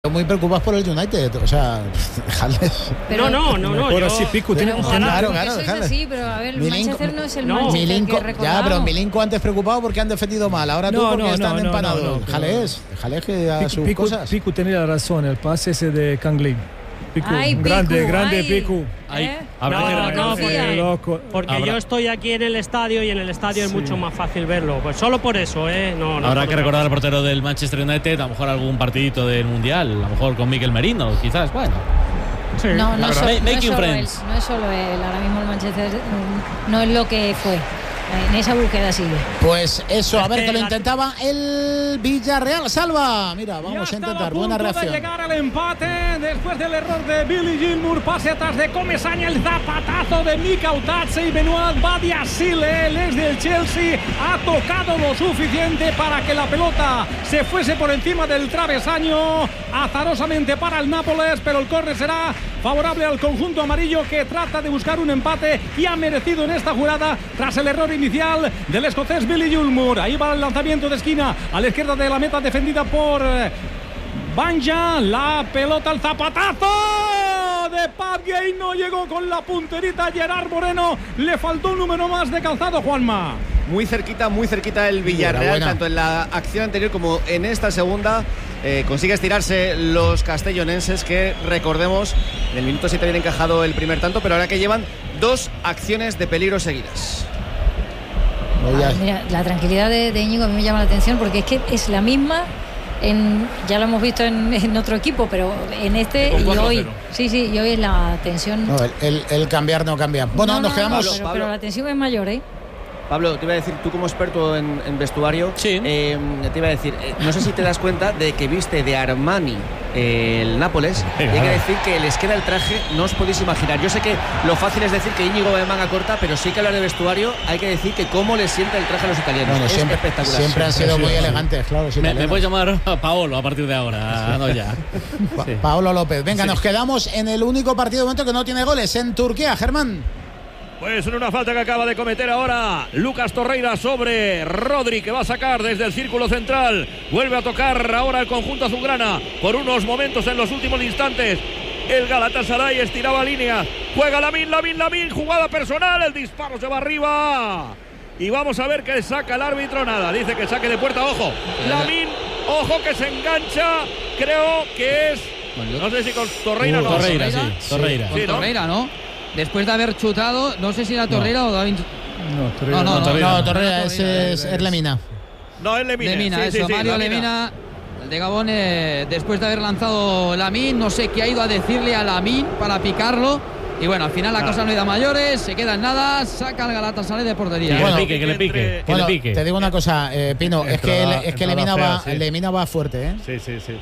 Muy preocupados por el United, o sea, dejarles. Pero no. Ahora sí, Pico tiene claro, dejarles. Sí, pero a ver, Manchester no es el Manchester Milinko, que recordamos. Ya, pero Milinko antes preocupado porque han defendido mal. Ahora tú porque están empanados. Déjales que haga sus cosas. Pico tenía razón, el pase ese de Kangli. Pico, grande Pico. Porque yo estoy aquí en el estadio y en el estadio es mucho más fácil verlo. Pues solo por eso, Habrá que recordar al portero del Manchester United, a lo mejor algún partidito del Mundial, a lo mejor con Mikel Merino, quizás, bueno. Sí, no es solo él. Ahora mismo el Manchester no es lo que fue. En esa búsqueda sigue. Pues eso, a ver que lo intentaba el Villarreal. Salva. Mira, vamos a intentar. Buena reacción. De llegar al empate después del error de Billy Gilmour. Pase atrás de Comesaña. El zapatazo de Mika Otatze y Benoit Badiashile, el ex del Chelsea, ha tocado lo suficiente para que la pelota se fuese por encima del travesaño. Azarosamente para el Nápoles, pero el córner será favorable al conjunto amarillo, que trata de buscar un empate y ha merecido en esta jugada tras el error inicial del escocés Billy Gilmour. Ahí va el lanzamiento de esquina a la izquierda de la meta, defendida por Banja. La pelota, el zapatazo de Pat Gay, no llegó con la punterita Gerard Moreno. Le faltó un número más de calzado, Juanma. Muy cerquita el Villarreal, tanto en la acción anterior como en esta segunda. Consigue estirarse los castellonenses, que recordemos, en el minuto 7 habían encajado el primer tanto, pero ahora que llevan 2 acciones de peligro seguidas. Mira, la tranquilidad de Íñigo a mí me llama la atención, porque es que es la misma ya lo hemos visto en otro equipo, pero en este y hoy. Sí, y hoy es la tensión. No, el cambiar no cambia. Bueno, nos quedamos. Pero la tensión es mayor, Pablo, te iba a decir, tú como experto en vestuario, sí. Te iba a decir, no sé si te das cuenta de que viste de Armani el Nápoles, y hay que decir que les queda el traje, no os podéis imaginar. Yo sé que lo fácil es decir que Íñigo va de manga corta, pero sí que hablar de vestuario, hay que decir que cómo les sienta el traje a los italianos. Bueno, es siempre, espectacular. Siempre han sido muy elegantes, claro. Me puedes llamar Paolo a partir de ahora, no ya. Sí. Paolo López. Venga, nos quedamos en el único partido de momento que no tiene goles, en Turquía, Germán. Pues en una falta que acaba de cometer ahora Lucas Torreira sobre Rodri, que va a sacar desde el círculo central. Vuelve a tocar ahora el conjunto azulgrana por unos momentos en los últimos instantes. El Galatasaray estiraba línea. Juega Lamin, jugada personal. El disparo se va arriba. Y vamos a ver qué saca el árbitro. Nada, dice que saque de puerta. Ojo, Lamin, ojo que se engancha. Creo que es... No sé si con Torreira no. Torreira, ¿no? Después de haber chutado, no sé si era Torreira o David. No, Torreira, ese es Lemina. No, es Lemina. Mario Lemina, el de Gabón, después de haber lanzado Lamin, no sé qué ha ido a decirle a Lamin para picarlo. Y bueno, al final la cosa no ha ido a mayores, se queda en nada, saca el Galatasaray de portería. Que le pique. Te digo una cosa, Pino, es que Lemina va fuerte, Sí.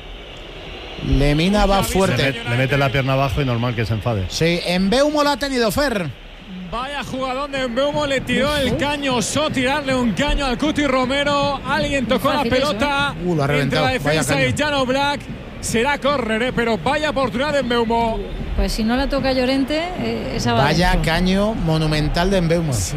Lemina va fuerte. Le mete la pierna abajo y normal que se enfade. Sí, Mbeumo lo ha tenido, Fer. Vaya jugadón de Mbeumo, le tiró el caño, osó tirarle un caño al Cuti Romero. Alguien tocó la pelota entre la defensa y Jan Oblak. Será córner, pero vaya oportunidad de Mbeumo. Pues si no la toca Llorente, esa va. Vaya caño monumental de Mbeumo. Sí.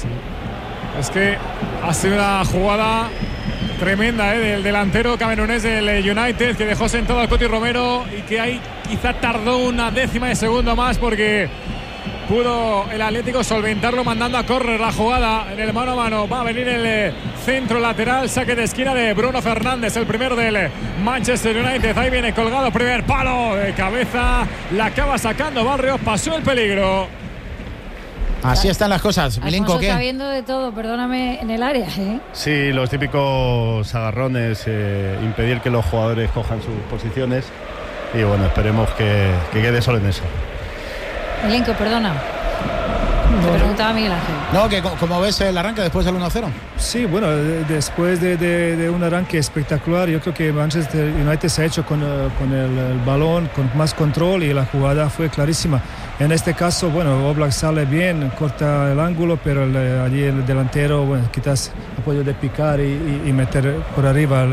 Es que ha sido una jugada tremenda del delantero camerunés del United, que dejó sentado al Cuti Romero y que ahí quizá tardó una décima de segundo más, porque pudo el Atlético solventarlo mandando a córner la jugada en el mano a mano. Va a venir el centro lateral, saque de esquina de Bruno Fernández, el primero del Manchester United. Ahí viene colgado, primer palo de cabeza, la acaba sacando Barrios, pasó el peligro. Así están las cosas. Milinko, ¿qué? Está viendo de todo, perdóname, en el área, Sí, los típicos agarrones, impedir que los jugadores cojan sus posiciones. Y bueno, esperemos que quede solo en eso. Milinko, perdona. Te preguntaba Miguel Ángel. No, que como ves el arranque después del 1-0. Sí, bueno, después de un arranque espectacular, yo creo que Manchester United se ha hecho con el balón, con más control, y la jugada fue clarísima. En este caso, bueno, Oblak sale bien, corta el ángulo, pero allí el delantero, bueno, quizás apoyo de picar y meter por arriba.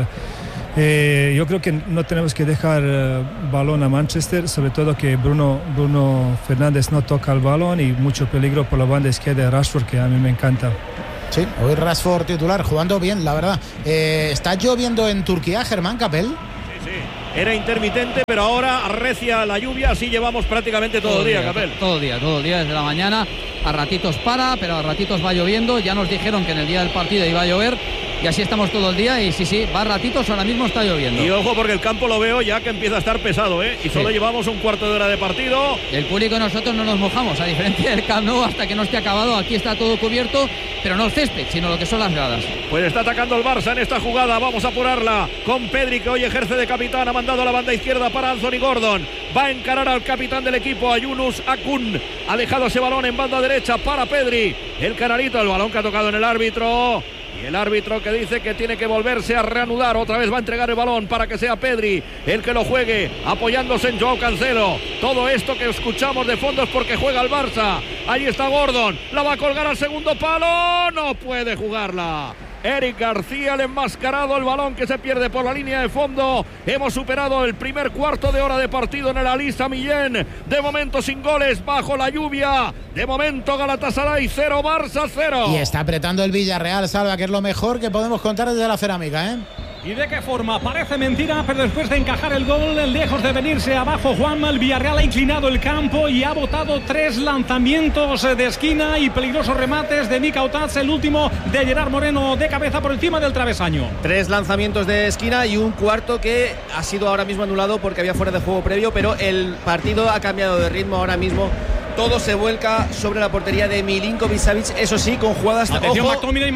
Yo creo que no tenemos que dejar balón a Manchester, sobre todo que Bruno Fernández no toca el balón, y mucho peligro por la banda izquierda de Rashford, que a mí me encanta. Sí, hoy Rashford titular, jugando bien, la verdad. ¿Está lloviendo en Turquía, Germán Capel? Sí. era intermitente, pero ahora arrecia la lluvia, así llevamos prácticamente todo el día, Capel. Todo el día, desde la mañana. A ratitos para, pero a ratitos va lloviendo. Ya nos dijeron que en el día del partido iba a llover y así estamos todo el día. Y sí, va a ratitos, ahora mismo está lloviendo. Y ojo, porque el campo lo veo ya que empieza a estar pesado, ¿eh? Y solo llevamos un cuarto de hora de partido. El público y nosotros no nos mojamos, a diferencia del Camp Nou, hasta que no esté acabado. Aquí está todo cubierto, pero no el césped, sino lo que son las gradas. Pues está atacando el Barça en esta jugada. Vamos a apurarla con Pedri, que hoy ejerce de capitán. Ha mandado a la banda izquierda para Anthony Gordon. Va a encarar al capitán del equipo, a Yunus Akun. Ha dejado ese balón en banda derecha para Pedri. El canarito, el balón que ha tocado en el árbitro. Y el árbitro que dice que tiene que volverse a reanudar. Otra vez va a entregar el balón para que sea Pedri el que lo juegue, apoyándose en Joao Cancelo. Todo esto que escuchamos de fondo es porque juega el Barça. Ahí está Gordon, la va a colgar al segundo palo. No puede jugarla. Eric García, el enmascarado, el balón que se pierde por la línea de fondo. Hemos superado el primer cuarto de hora de partido en el Ali Sami Yen. De momento sin goles, bajo la lluvia. De momento Galatasaray 0, Barça 0. Y está apretando el Villarreal, Salva, que es lo mejor que podemos contar desde la Cerámica, ¿eh? ¿Y de qué forma? Parece mentira, pero después de encajar el gol, lejos de venirse abajo, Juanma, el Villarreal ha inclinado el campo y ha botado 3 lanzamientos de esquina y peligrosos remates de Mika Otats, el último de Gerard Moreno de cabeza por encima del travesaño. 3 lanzamientos de esquina y un cuarto que ha sido ahora mismo anulado porque había fuera de juego previo, pero el partido ha cambiado de ritmo ahora mismo. Todo se vuelca sobre la portería de Milinkovic-Savic, eso sí, con jugadas... Atención,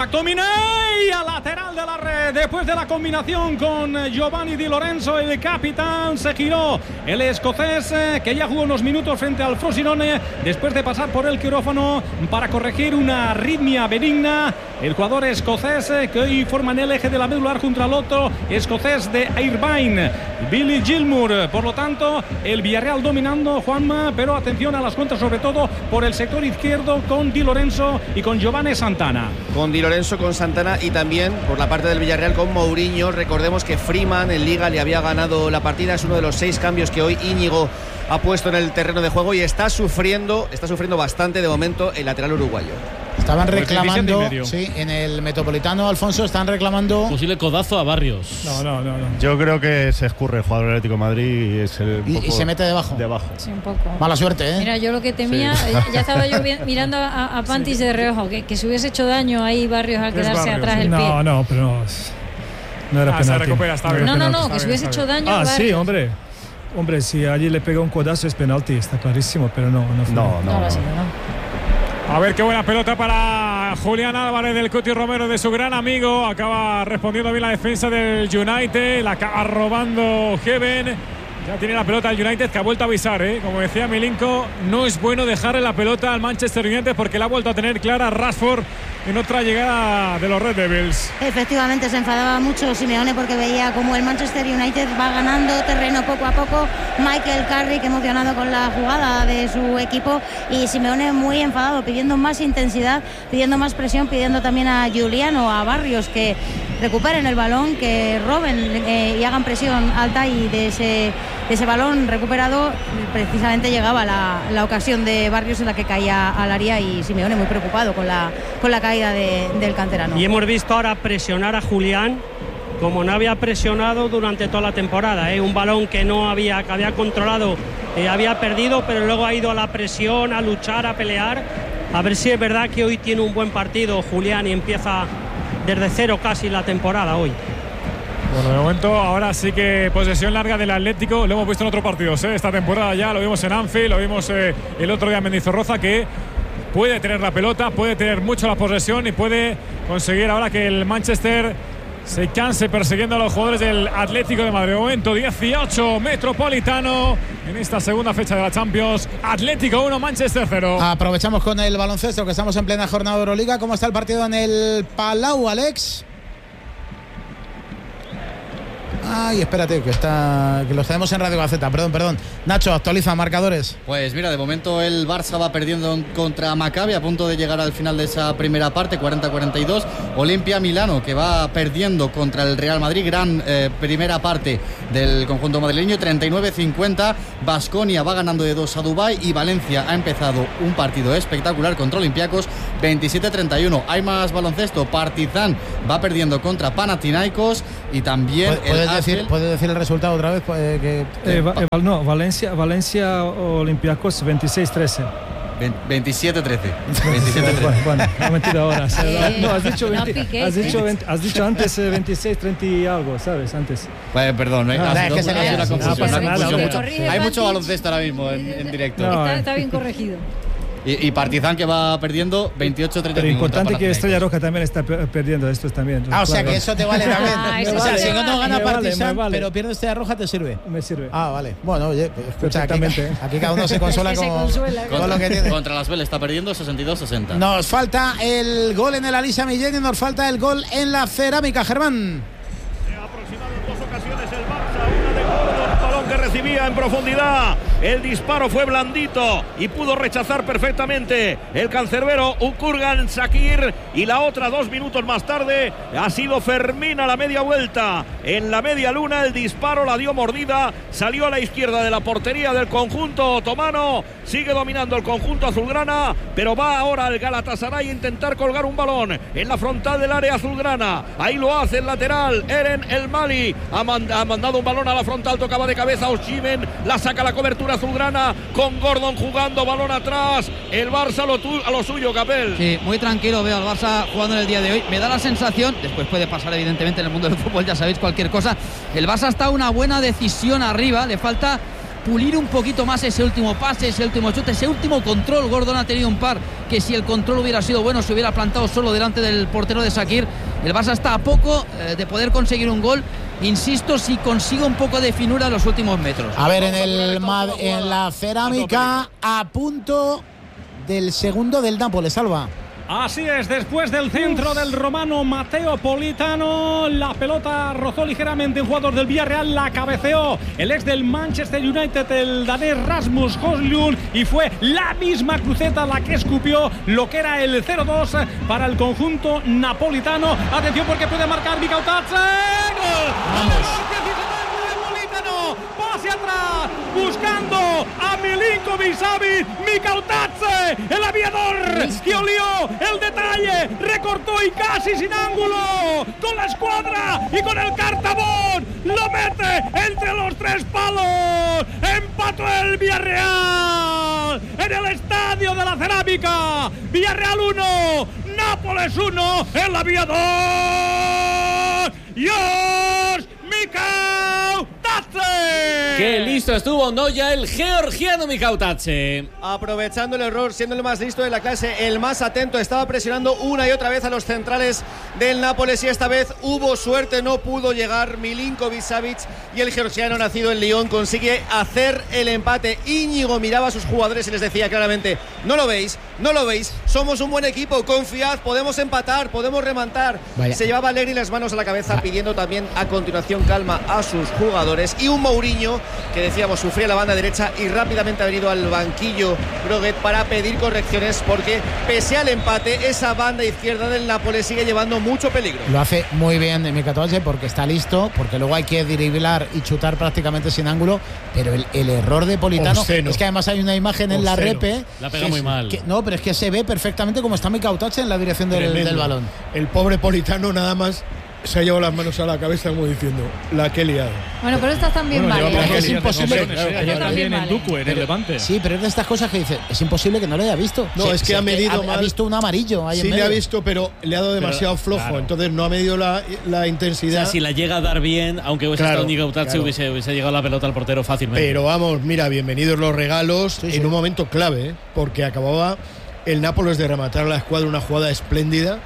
McTominay a lateral de la red. Después de la combinación con Giovanni Di Lorenzo, el capitán se giró. El escocés, que ya jugó unos minutos frente al Frosinone, después de pasar por el quirófano para corregir una arritmia benigna. El jugador escocés, que hoy forma en el eje de la medular junto al otro escocés de Irvine, Billy Gilmour. Por lo tanto, el Villarreal dominando, Juanma, pero atención a las contras, sobre todo por el sector izquierdo con Di Lorenzo y con Giovanni Santana. Con Di Lorenzo, con Santana y también por la parte del Villarreal con Mourinho. Recordemos que Freeman en Liga le había ganado la partida. Es uno de los 6 cambios que hoy Íñigo ha puesto en el terreno de juego y está sufriendo bastante de momento el lateral uruguayo. Estaban reclamando, sí, en el Metropolitano, Alfonso, están reclamando posible codazo a Barrios. No. Yo creo que se escurre el jugador del Atlético de Madrid y es y se mete debajo. Sí, un poco. Mala suerte, ¿eh? Mira, yo lo que temía, ya estaba yo mirando a Pantis de reojo, que se hubiese hecho daño ahí Barrios al quedarse atrás el pie. No, pero no era penalti. Se recupera, está bien. No, que se hubiese hecho daño. Barrios. Sí, hombre, si allí le pega un codazo es penalti, está clarísimo, pero no. A ver qué buena pelota para Julián Álvarez del Cuti Romero, de su gran amigo. Acaba respondiendo bien la defensa del United. La acaba robando Heaven. Ya tiene la pelota el United, que ha vuelto a avisar, ¿eh? Como decía Milinko, no es bueno dejarle la pelota al Manchester United porque la ha vuelto a tener clara Rashford en otra llegada de los Red Devils. Efectivamente, se enfadaba mucho Simeone porque veía como el Manchester United va ganando terreno poco a poco. Michael Carrick emocionado con la jugada de su equipo y Simeone muy enfadado, pidiendo más intensidad, pidiendo más presión, pidiendo también a Juliano, a Barrios, que recuperen el balón, que roben y hagan presión alta, y de ese balón recuperado precisamente llegaba la ocasión de Barrios en la que caía al área, y Simeone muy preocupado con la caída del canterano. Y hemos visto ahora presionar a Julián como no había presionado durante toda la temporada, ¿eh? Un balón que había controlado, había perdido, pero luego ha ido a la presión, a luchar, a pelear. A ver si es verdad que hoy tiene un buen partido Julián y empieza desde cero casi la temporada hoy. Bueno, de momento ahora sí que posesión larga del Atlético. Lo hemos visto en otros partidos, esta temporada ya. Lo vimos en Anfield, lo vimos el otro día en Mendizorroza, que puede tener la pelota, puede tener mucho la posesión y puede conseguir ahora que el Manchester se canse persiguiendo a los jugadores del Atlético de Madrid. De momento 18 Metropolitano en esta segunda fecha de la Champions. Atlético 1, Manchester 0. Aprovechamos con el baloncesto, que estamos en plena jornada de Euroliga. ¿Cómo está el partido en el Palau, Alex? Ay, espérate, que los tenemos en Radio Gaceta. Perdón. Nacho, actualiza marcadores. Pues mira, de momento el Barça va perdiendo contra Maccabi, a punto de llegar al final de esa primera parte, 40-42. Olimpia Milano, que va perdiendo contra el Real Madrid, gran primera parte del conjunto madrileño, 39-50. Baskonia va ganando de 2 a Dubái, y Valencia ha empezado un partido espectacular contra Olympiacos, 27-31. Hay más baloncesto. Partizan va perdiendo contra Panathinaikos, y también ¿Puedes decir el resultado otra vez? No, Valencia Olympiacos 26-13. 27-13. Bueno, no mentira ahora. No, has dicho antes 26-30 y algo, ¿sabes? Antes. Perdón, hay mucho baloncesto ahora mismo en directo. Está bien corregido. Y Partizan que va perdiendo 28-35. Pero importante que Estrella Roja también está perdiendo estos también. O sea que eso te vale también. O sea, si no gana Partizan, vale. Pero pierde Estrella Roja, ¿te sirve? Me sirve. Vale. Bueno, oye, escucha, aquí cada uno se consuela con lo que tiene. Contra las Vélez está perdiendo 62-60. Nos falta el gol en el Alisa Millén y nos falta el gol en la Cerámica, Germán. Se ha aproximado en 2 ocasiones el Barça, una de Gordon, balón que recibía en profundidad. El disparo fue blandito y pudo rechazar perfectamente el cancerbero Ukurgan Shakir, y la otra 2 minutos más tarde ha sido Fermín a la media vuelta. En la media luna el disparo la dio mordida, salió a la izquierda de la portería del conjunto otomano. Sigue dominando el conjunto azulgrana, pero va ahora el Galatasaray a intentar colgar un balón en la frontal del área azulgrana. Ahí lo hace el lateral Eren El Mali, ha mandado un balón a la frontal, tocaba de cabeza Osimhen, la saca la cobertura azulgrana con Gordon jugando, balón atrás, el Barça a lo suyo, Capel. Sí, muy tranquilo veo al Barça jugando en el día de hoy. Me da la sensación, después puede pasar evidentemente en el mundo del fútbol, ya sabéis, cualquier cosa. El Barça está a una buena decisión arriba, le falta pulir un poquito más ese último pase, ese último chute, ese último control. Gordon ha tenido un par que, si el control hubiera sido bueno, se hubiera plantado solo delante del portero de Shakir. El Barça está a poco de poder conseguir un gol. Insisto, si consigue un poco de finura en los últimos metros. A ver, en la Cerámica, a punto del segundo del Nápoles, Alba. Así es, después del centro del romano Matteo Politano, la pelota rozó ligeramente un jugador del Villarreal, la cabeceó el ex del Manchester United, el danés Rasmus Højlund, y fue la misma cruceta la que escupió lo que era el 0-2 para el conjunto napolitano. Atención, porque puede marcar Mika Otatze. ¡Gol! Hacia atrás, buscando a Milinković-Savić, Mika Otatze, el aviador que olió el detalle, recortó y casi sin ángulo, con la escuadra y con el cartabón, lo mete entre los 3 palos, empató el Villarreal en el estadio de la Cerámica. Villarreal 1, Nápoles 1, el aviador Josh Mika Otatze. ¡Qué listo estuvo Noya, el georgiano Mika Otatze! Aprovechando el error, siendo el más listo de la clase, el más atento, estaba presionando una y otra vez a los centrales del Nápoles, y esta vez hubo suerte, no pudo llegar Milinković-Savić, y el georgiano nacido en Lyon consigue hacer el empate. Íñigo miraba a sus jugadores y les decía claramente: no lo veis, somos un buen equipo, confiad, podemos empatar, podemos remontar. Vaya. Se llevaba Allegri las manos a la cabeza, pidiendo también a continuación calma a sus jugadores, y un Mourinho que, decíamos, sufría la banda derecha y rápidamente ha venido al banquillo Groguet para pedir correcciones, porque pese al empate, esa banda izquierda del Nápoles sigue llevando mucho peligro. Lo hace muy bien Mika Otatze, porque está listo, porque luego hay que driblar y chutar prácticamente sin ángulo, pero el error de Politano es que además hay una imagen en la repe. La pega muy mal. No, pero es que se ve perfectamente cómo está Mika Otatze en la dirección del balón. El pobre Politano nada más se ha llevado las manos a la cabeza como diciendo: la que he liado. Bueno, pero estas también valen. Es imposible. También en Duku, en el Levante. Sí, pero es de estas cosas que dice: es imposible que no lo haya visto. No, es que ha medido mal. Ha visto un amarillo ahí en medio. Sí, le ha visto, pero le ha dado demasiado flojo. Claro. Entonces no ha medido la intensidad. O sea, si la llega a dar bien, aunque hubiese estado Mika Otatze, hubiese llegado la pelota al portero fácilmente. Pero vamos, mira, bienvenidos los regalos en un momento clave, porque acababa el Nápoles de rematar a la escuadra, una jugada espléndida.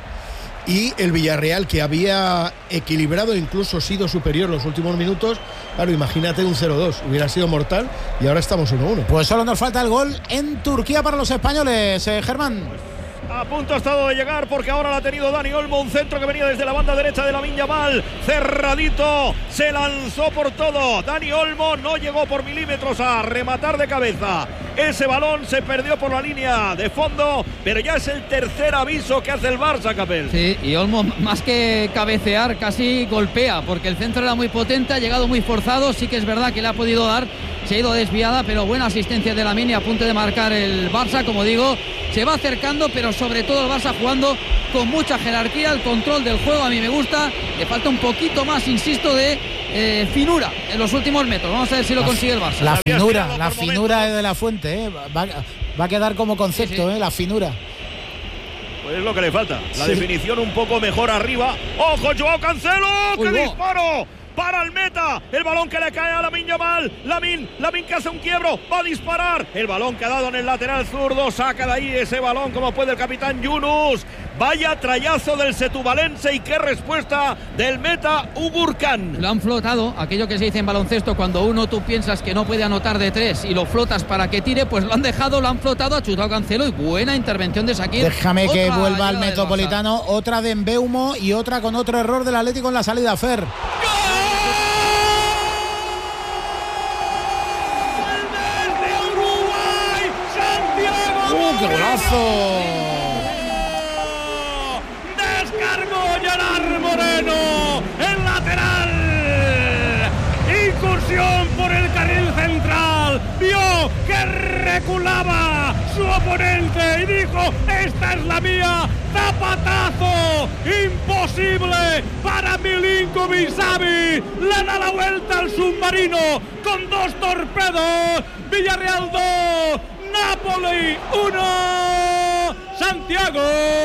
Y el Villarreal, que había equilibrado, incluso sido superior los últimos minutos, claro, imagínate un 0-2, hubiera sido mortal, y ahora estamos 1-1. Pues solo nos falta el gol en Turquía para los españoles, Germán. A punto ha estado de llegar, porque ahora la ha tenido Dani Olmo, un centro que venía desde la banda derecha de Lamine Yamal, cerradito, se lanzó por todo. Dani Olmo no llegó por milímetros a rematar de cabeza. Ese balón se perdió por la línea de fondo, pero ya es el tercer aviso que hace el Barça, Capel. Sí, y Olmo, más que cabecear, casi golpea, porque el centro era muy potente, ha llegado muy forzado. Sí que es verdad que le ha podido dar, se ha ido desviada, pero buena asistencia de Lamine, a punto de marcar el Barça. Como digo, se va acercando, pero sobre todo el Barça jugando con mucha jerarquía, el control del juego a mí me gusta. Le falta un poquito más, insisto, de finura en los últimos metros. Vamos a ver si lo consigue el Barça. La finura de la Fuente, va a quedar como concepto, la finura. Pues es lo que le falta. La definición un poco mejor arriba. ¡Ojo, Joao Cancelo! ¡Qué disparo! Para el meta, el balón que le cae a Lamine Yamal. Lamine que hace un quiebro, va a disparar. El balón que ha dado en el lateral zurdo, saca de ahí ese balón como puede el capitán Yunus. Vaya trayazo del setubalense y qué respuesta del meta Ugurcan. Lo han flotado, aquello que se dice en baloncesto, cuando tú piensas que no puede anotar de 3 y lo flotas para que tire, pues lo han flotado, ha chutado Cancelo y buena intervención de Shaqiri. Déjame que vuelva al Metropolitano, otra de Mbeumo y otra con otro error del Atlético en la salida, Fer. ¡Gol! ¡Qué golazo! Descargó Gerard Moreno, el lateral. Incursión por el carril central. Vio que reculaba su oponente y dijo: esta es la mía. Zapatazo imposible para Milinkovic-Savic. Le da la vuelta al submarino con 2 torpedos. Villarreal 2, Napoli 1, Santiago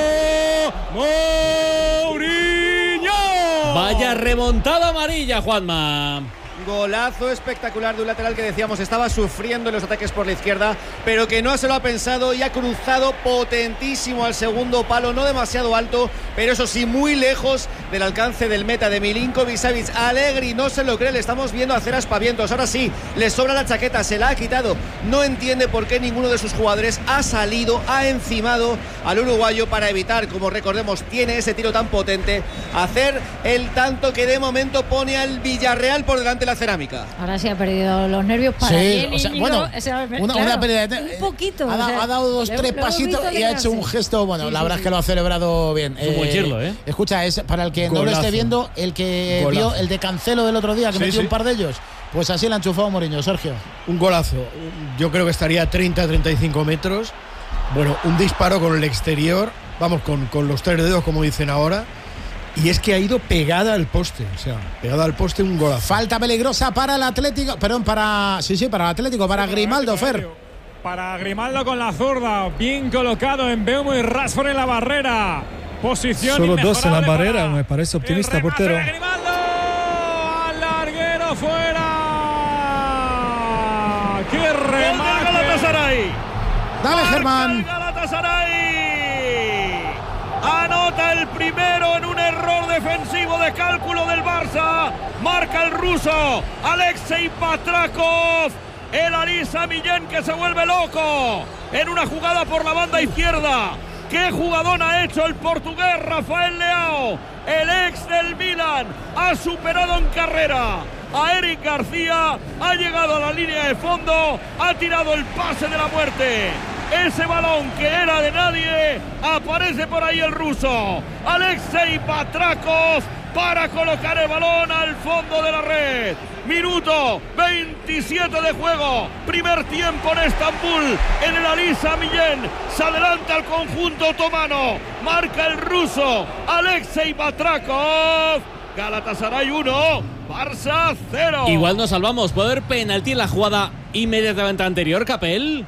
Mourinho. Vaya remontada amarilla, Juanma. Golazo espectacular de un lateral que decíamos estaba sufriendo en los ataques por la izquierda, pero que no se lo ha pensado y ha cruzado potentísimo al segundo palo, no demasiado alto, pero eso sí, muy lejos del alcance del meta de Milinkovic-Savic. Allegri no se lo cree, le estamos viendo hacer aspavientos. Ahora sí, le sobra la chaqueta, se la ha quitado. No entiende por qué ninguno de sus jugadores ha encimado al uruguayo para evitar, como recordemos, tiene ese tiro tan potente, hacer el tanto que de momento pone al Villarreal por delante de la cerámica. Ahora sí ha perdido los nervios para bien, una pérdida de un poquito. Ha dado 2-3 pasitos y ha hecho un gesto. Bueno, la verdad es que lo ha celebrado bien. Es un buen chirlo, Escucha, es para el que no lo esté viendo, el que vio el de Cancelo del otro día, que metió un par de ellos. Pues así le ha enchufado Mourinho, Sergio. Un golazo. Yo creo que estaría a 30-35 metros. Bueno, un disparo con el exterior. Vamos, con los 3 dedos, como dicen ahora. Y es que ha ido pegada al poste, pegada al poste, un golazo. Falta peligrosa para el Atlético, para el Atlético, para Grimaldo, Fer. Para Grimaldo con la zurda, bien colocado en Mbeumo y Rashford en la barrera. Posición solo 2 en la barrera, me parece optimista, portero. Grimaldo, al larguero fuera. ¡Qué remate! Galatasaray. Dale, Germán. Anota el primero en un error defensivo de cálculo del Barça. Marca el ruso Alexei Batrakov. El Alisa Millén que se vuelve loco en una jugada por la banda izquierda. ¡Qué jugadón ha hecho el portugués Rafael Leao! El ex del Milan ha superado en carrera a Eric García, ha llegado a la línea de fondo, ha tirado el pase de la muerte. Ese balón que era de nadie, aparece por ahí el ruso Alexei Batrakov para colocar el balón al fondo de la red. Minuto 27 de juego, primer tiempo en Estambul, en el Alisa Millén. Se adelanta al conjunto otomano, marca el ruso Alexei Batrakov. Galatasaray 1, Barça 0. Igual nos salvamos. ¿Puede haber penalti en la jugada inmediatamente anterior, Capel?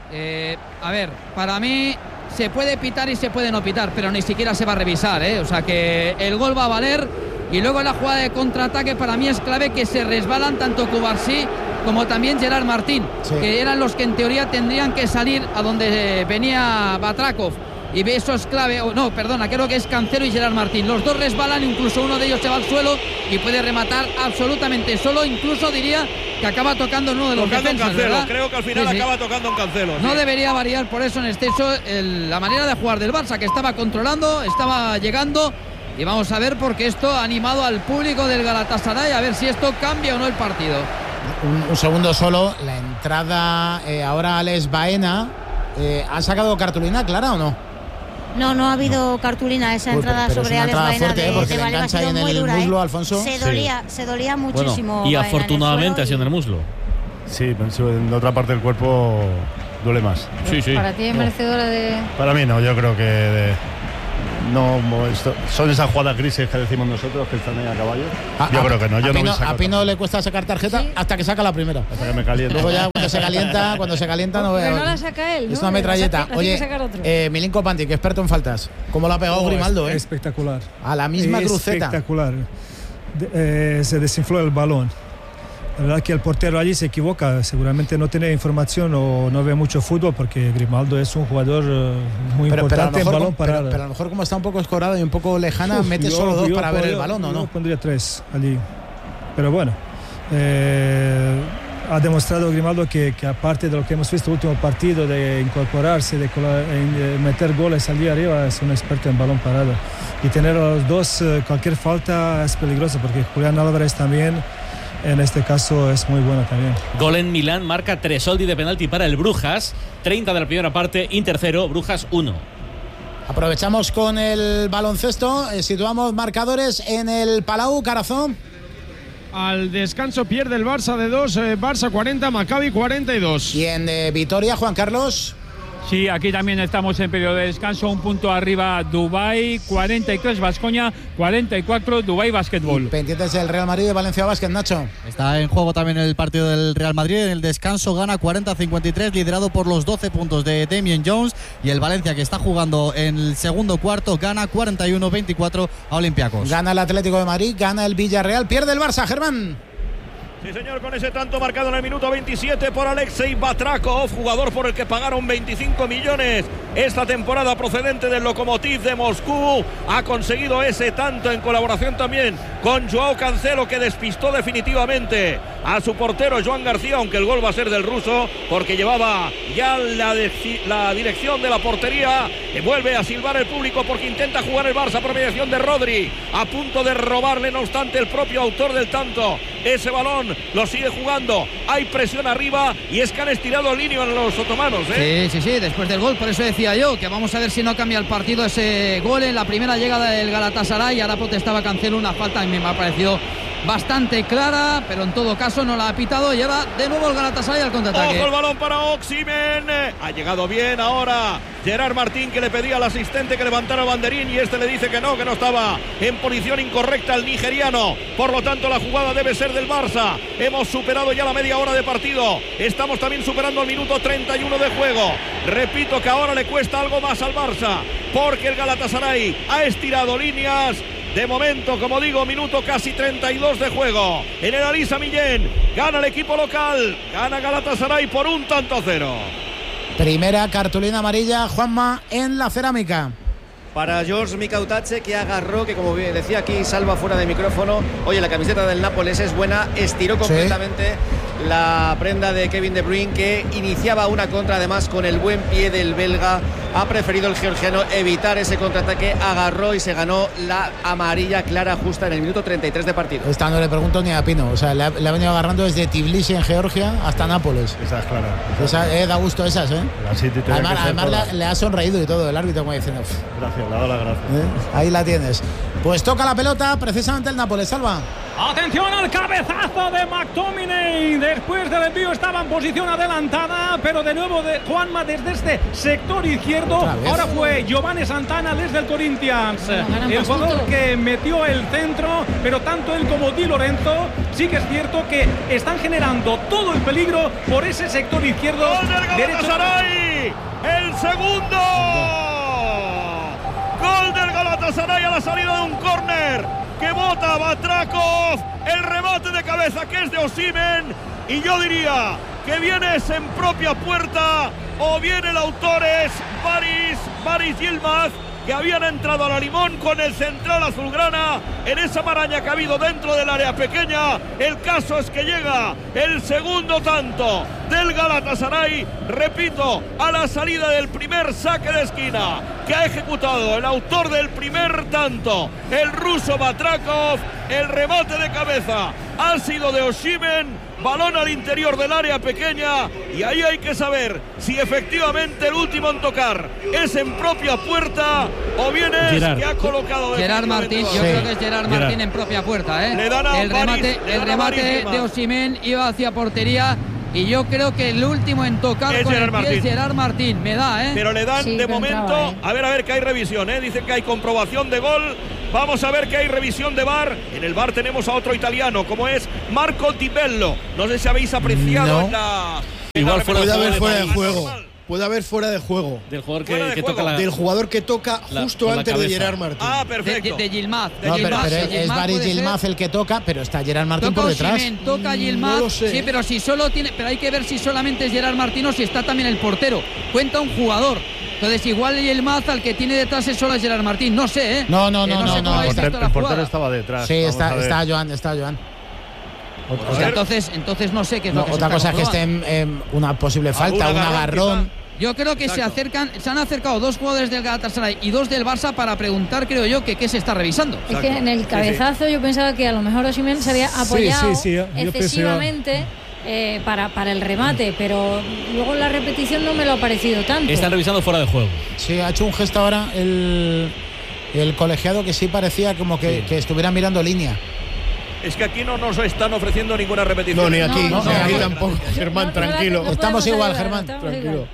A ver, para mí se puede pitar y se puede no pitar, pero ni siquiera se va a revisar, O sea que el gol va a valer. Y luego en la jugada de contraataque para mí es clave que se resbalan tanto Cubarsí como también Gerard Martín, que eran los que en teoría tendrían que salir a donde venía Batrakov. Y eso es clave, creo que es Cancelo y Gerard Martín. Los dos resbalan, incluso uno de ellos se va al suelo y puede rematar absolutamente solo. Incluso diría que acaba tocando en uno de los defensas, Cancelo, ¿verdad? creo que al final acaba tocando en Cancelo. No debería variar por eso en exceso la manera de jugar del Barça, que estaba controlando, estaba llegando. Y vamos a ver, porque esto ha animado al público del Galatasaray, a ver si esto cambia o no el partido. Un segundo solo, la entrada ahora Alex Baena. ¿Ha sacado cartulina clara o no? No ha habido cartulina esa entrada sobre Alex Baena fuerte, porque le engancha ahí en el muslo, Alfonso. Se dolía muchísimo. Y afortunadamente ha sido en el muslo. Sí, pero en la otra parte del cuerpo duele más. Sí. ¿Para ti es merecedora de...? Para mí no, yo creo que no son esas jugadas grises que decimos nosotros que están ahí a caballo. Yo creo que no. A Pino le cuesta sacar tarjeta hasta que saca la primera. Hasta que me calienta. Luego ya cuando se calienta no veo. Pero no la saca él, ¿no? Es una metralleta. Oye, Milinko Pantic, experto en faltas. ¿Cómo lo ha pegado Grimaldo? Espectacular. A la misma cruceta. Espectacular. Se desinfló el balón. La verdad que el portero allí se equivoca, seguramente no tiene información o no ve mucho fútbol, porque Grimaldo es un jugador muy importante en balón parado. Pero a lo mejor como está un poco escorado y un poco lejana, mete solo 2 para ver el balón, ¿o no? Yo pondría 3 allí. Pero bueno, ha demostrado Grimaldo que aparte de lo que hemos visto el último partido, de incorporarse, de meter goles allí arriba, es un experto en balón parado. Y tener a los dos, cualquier falta es peligroso, porque Julián Álvarez también en este caso es muy bueno también. Gol en Milán, marca Tresoldi de penalti para el Brujas. 30 de la primera parte, Inter 0, Brujas 1. Aprovechamos con el baloncesto, situamos marcadores en el Palau, Carazón. Al descanso pierde el Barça de 2, Barça 40, Maccabi 42. Y en Vitoria, Juan Carlos. Sí, aquí también estamos en periodo de descanso, un punto arriba Dubái, 43 Baskonia, 44 Dubái Básquetbol. Pendientes del Real Madrid de Valencia Básquet, Nacho. Está en juego también el partido del Real Madrid, en el descanso gana 40-53, liderado por los 12 puntos de Damian Jones, y el Valencia, que está jugando en el segundo cuarto, gana 41-24 a Olympiacos. Gana el Atlético de Madrid, gana el Villarreal, pierde el Barça, Germán. Sí, señor, con ese tanto marcado en el minuto 27 por Alexei Batrakov, jugador por el que pagaron 25 millones esta temporada, procedente del Lokomotiv de Moscú. Ha conseguido ese tanto en colaboración también con Joao Cancelo, que despistó definitivamente a su portero Joan García, aunque el gol va a ser del ruso, porque llevaba ya la dirección de la portería. Vuelve a silbar el público porque intenta jugar el Barça por mediación de Rodri, a punto de robarle, no obstante, el propio autor del tanto ese balón. Lo sigue jugando, hay presión arriba y es que han estirado línea en los otomanos, ¿eh? Sí, después del gol, por eso decía yo que vamos a ver si no cambia el partido ese gol en la primera llegada del Galatasaray. Ahora protestaba Cancelo una falta, me ha parecido bastante clara, pero en todo caso no la ha pitado, y ahora de nuevo el Galatasaray al contraataque. Ojo el balón para Oximen, ha llegado bien ahora Gerard Martín, que le pedía al asistente que levantara el banderín, y este le dice que no estaba en posición incorrecta el nigeriano. Por lo tanto, la jugada debe ser del Barça. Hemos superado ya la media hora de partido, estamos también superando el minuto 31 de juego. Repito que ahora le cuesta algo más al Barça, porque el Galatasaray ha estirado líneas. De momento, como digo, minuto casi 32 de juego. En el Alisa Millén gana el equipo local, gana Galatasaray por 1-0. Primera cartulina amarilla, Juanma, en la Cerámica. Para George Mikautache, que agarró, que como decía aquí Salva fuera de micrófono, oye, la camiseta del Nápoles es buena, estiró completamente la prenda de Kevin De Bruyne, que iniciaba una contra, además con el buen pie del belga. Ha preferido el georgiano evitar ese contraataque, agarró y se ganó la amarilla clara justa en el minuto 33 de partido. Esta no le pregunto ni a Pino, o sea, le ha venido agarrando desde Tbilisi en Georgia hasta Nápoles. Esa es clara. Esa, da gusto esas, ¿eh? Además le ha sonreído y todo el árbitro, como diciendo. Gracias, le ha dado las gracias. Ahí la tienes. Pues toca la pelota precisamente el Nápoles, Salva. Atención al cabezazo de McTominay. Después del envío estaba en posición adelantada, pero de nuevo de Juanma desde este sector izquierdo. Ahora fue Giovanni Santana desde el Corinthians, el jugador que metió el centro, pero tanto él como Di Lorenzo sí que es cierto que están generando todo el peligro por ese sector izquierdo. ¡Gol del Galatasaray! ¡El segundo! ¡Gol del Galatasaray a la salida de un córner que bota Batrakov! El remate de cabeza, que es de Osimhen, y yo diría que vienes en propia puerta, o bien el autor es Baris Yilmaz, que habían entrado a la limón con el central azulgrana en esa maraña que ha habido dentro del área pequeña. El caso es que llega el segundo tanto del Galatasaray, repito, a la salida del primer saque de esquina que ha ejecutado el autor del primer tanto, el ruso Batrakov. El remate de cabeza ha sido de Osimhen, balón al interior del área pequeña, y ahí hay que saber si efectivamente el último en tocar es en propia puerta o bien es Gerard, que ha colocado Gerard Martín. Yo creo que es Gerard Martín en propia puerta, ¿eh? Le dan a el remate de Osimhen iba hacia portería Y yo creo que el último en tocar es con Gerard el pie es Martín. Gerard Martín. Me da, ¿eh? Pero le dan Sí, de pero momento. entraba, A ver que hay revisión, ¿eh? Dicen que hay comprobación de gol. Vamos a ver que hay revisión de VAR. En el VAR tenemos a otro italiano, como es Marco Di Bello. No sé si habéis apreciado No. en la. Igual Puede haber fuera de París. juego. Puede haber fuera de juego. Del jugador Fuera de que juego. toca la. Del jugador que toca La- justo con la antes de cabeza. Gerard Martín. Ah, perfecto. De Yilmaz. No, pero es Yilmaz Baris puede ser. Yilmaz el que toca, pero está Gerard Martín Toca por detrás. Osimhen, toca Yilmaz. No lo sé. Sí, pero si solo tiene. Pero hay que ver si solamente es Gerard Martín o si está también el portero. Cuenta un jugador. Entonces, igual Yilmaz al que tiene detrás es solo Gerard Martín. No sé, ¿eh? No, sé cómo habéis visto la El portero jugada. estaba detrás. Sí, Vamos a ver. está Joan. O sea, entonces no sé qué es lo que se Otra está cosa es que comprobando. esté en una posible falta, un agarrón. Yo creo que se han acercado 2 jugadores del Galatasaray y 2 del Barça para preguntar, creo yo, que qué se está revisando. Es que en el cabezazo yo pensaba que a lo mejor Osimhen se había apoyado yo excesivamente para el remate, pero luego la repetición no me lo ha parecido tanto. Están revisando fuera de juego. Sí, ha hecho un gesto ahora el colegiado que sí parecía como que estuviera mirando línea. Es que aquí no nos están ofreciendo ninguna repetición. No, ni aquí, No, ni aquí no. tampoco. Germán, tranquilo. Estamos igual, Germán. Tranquilo.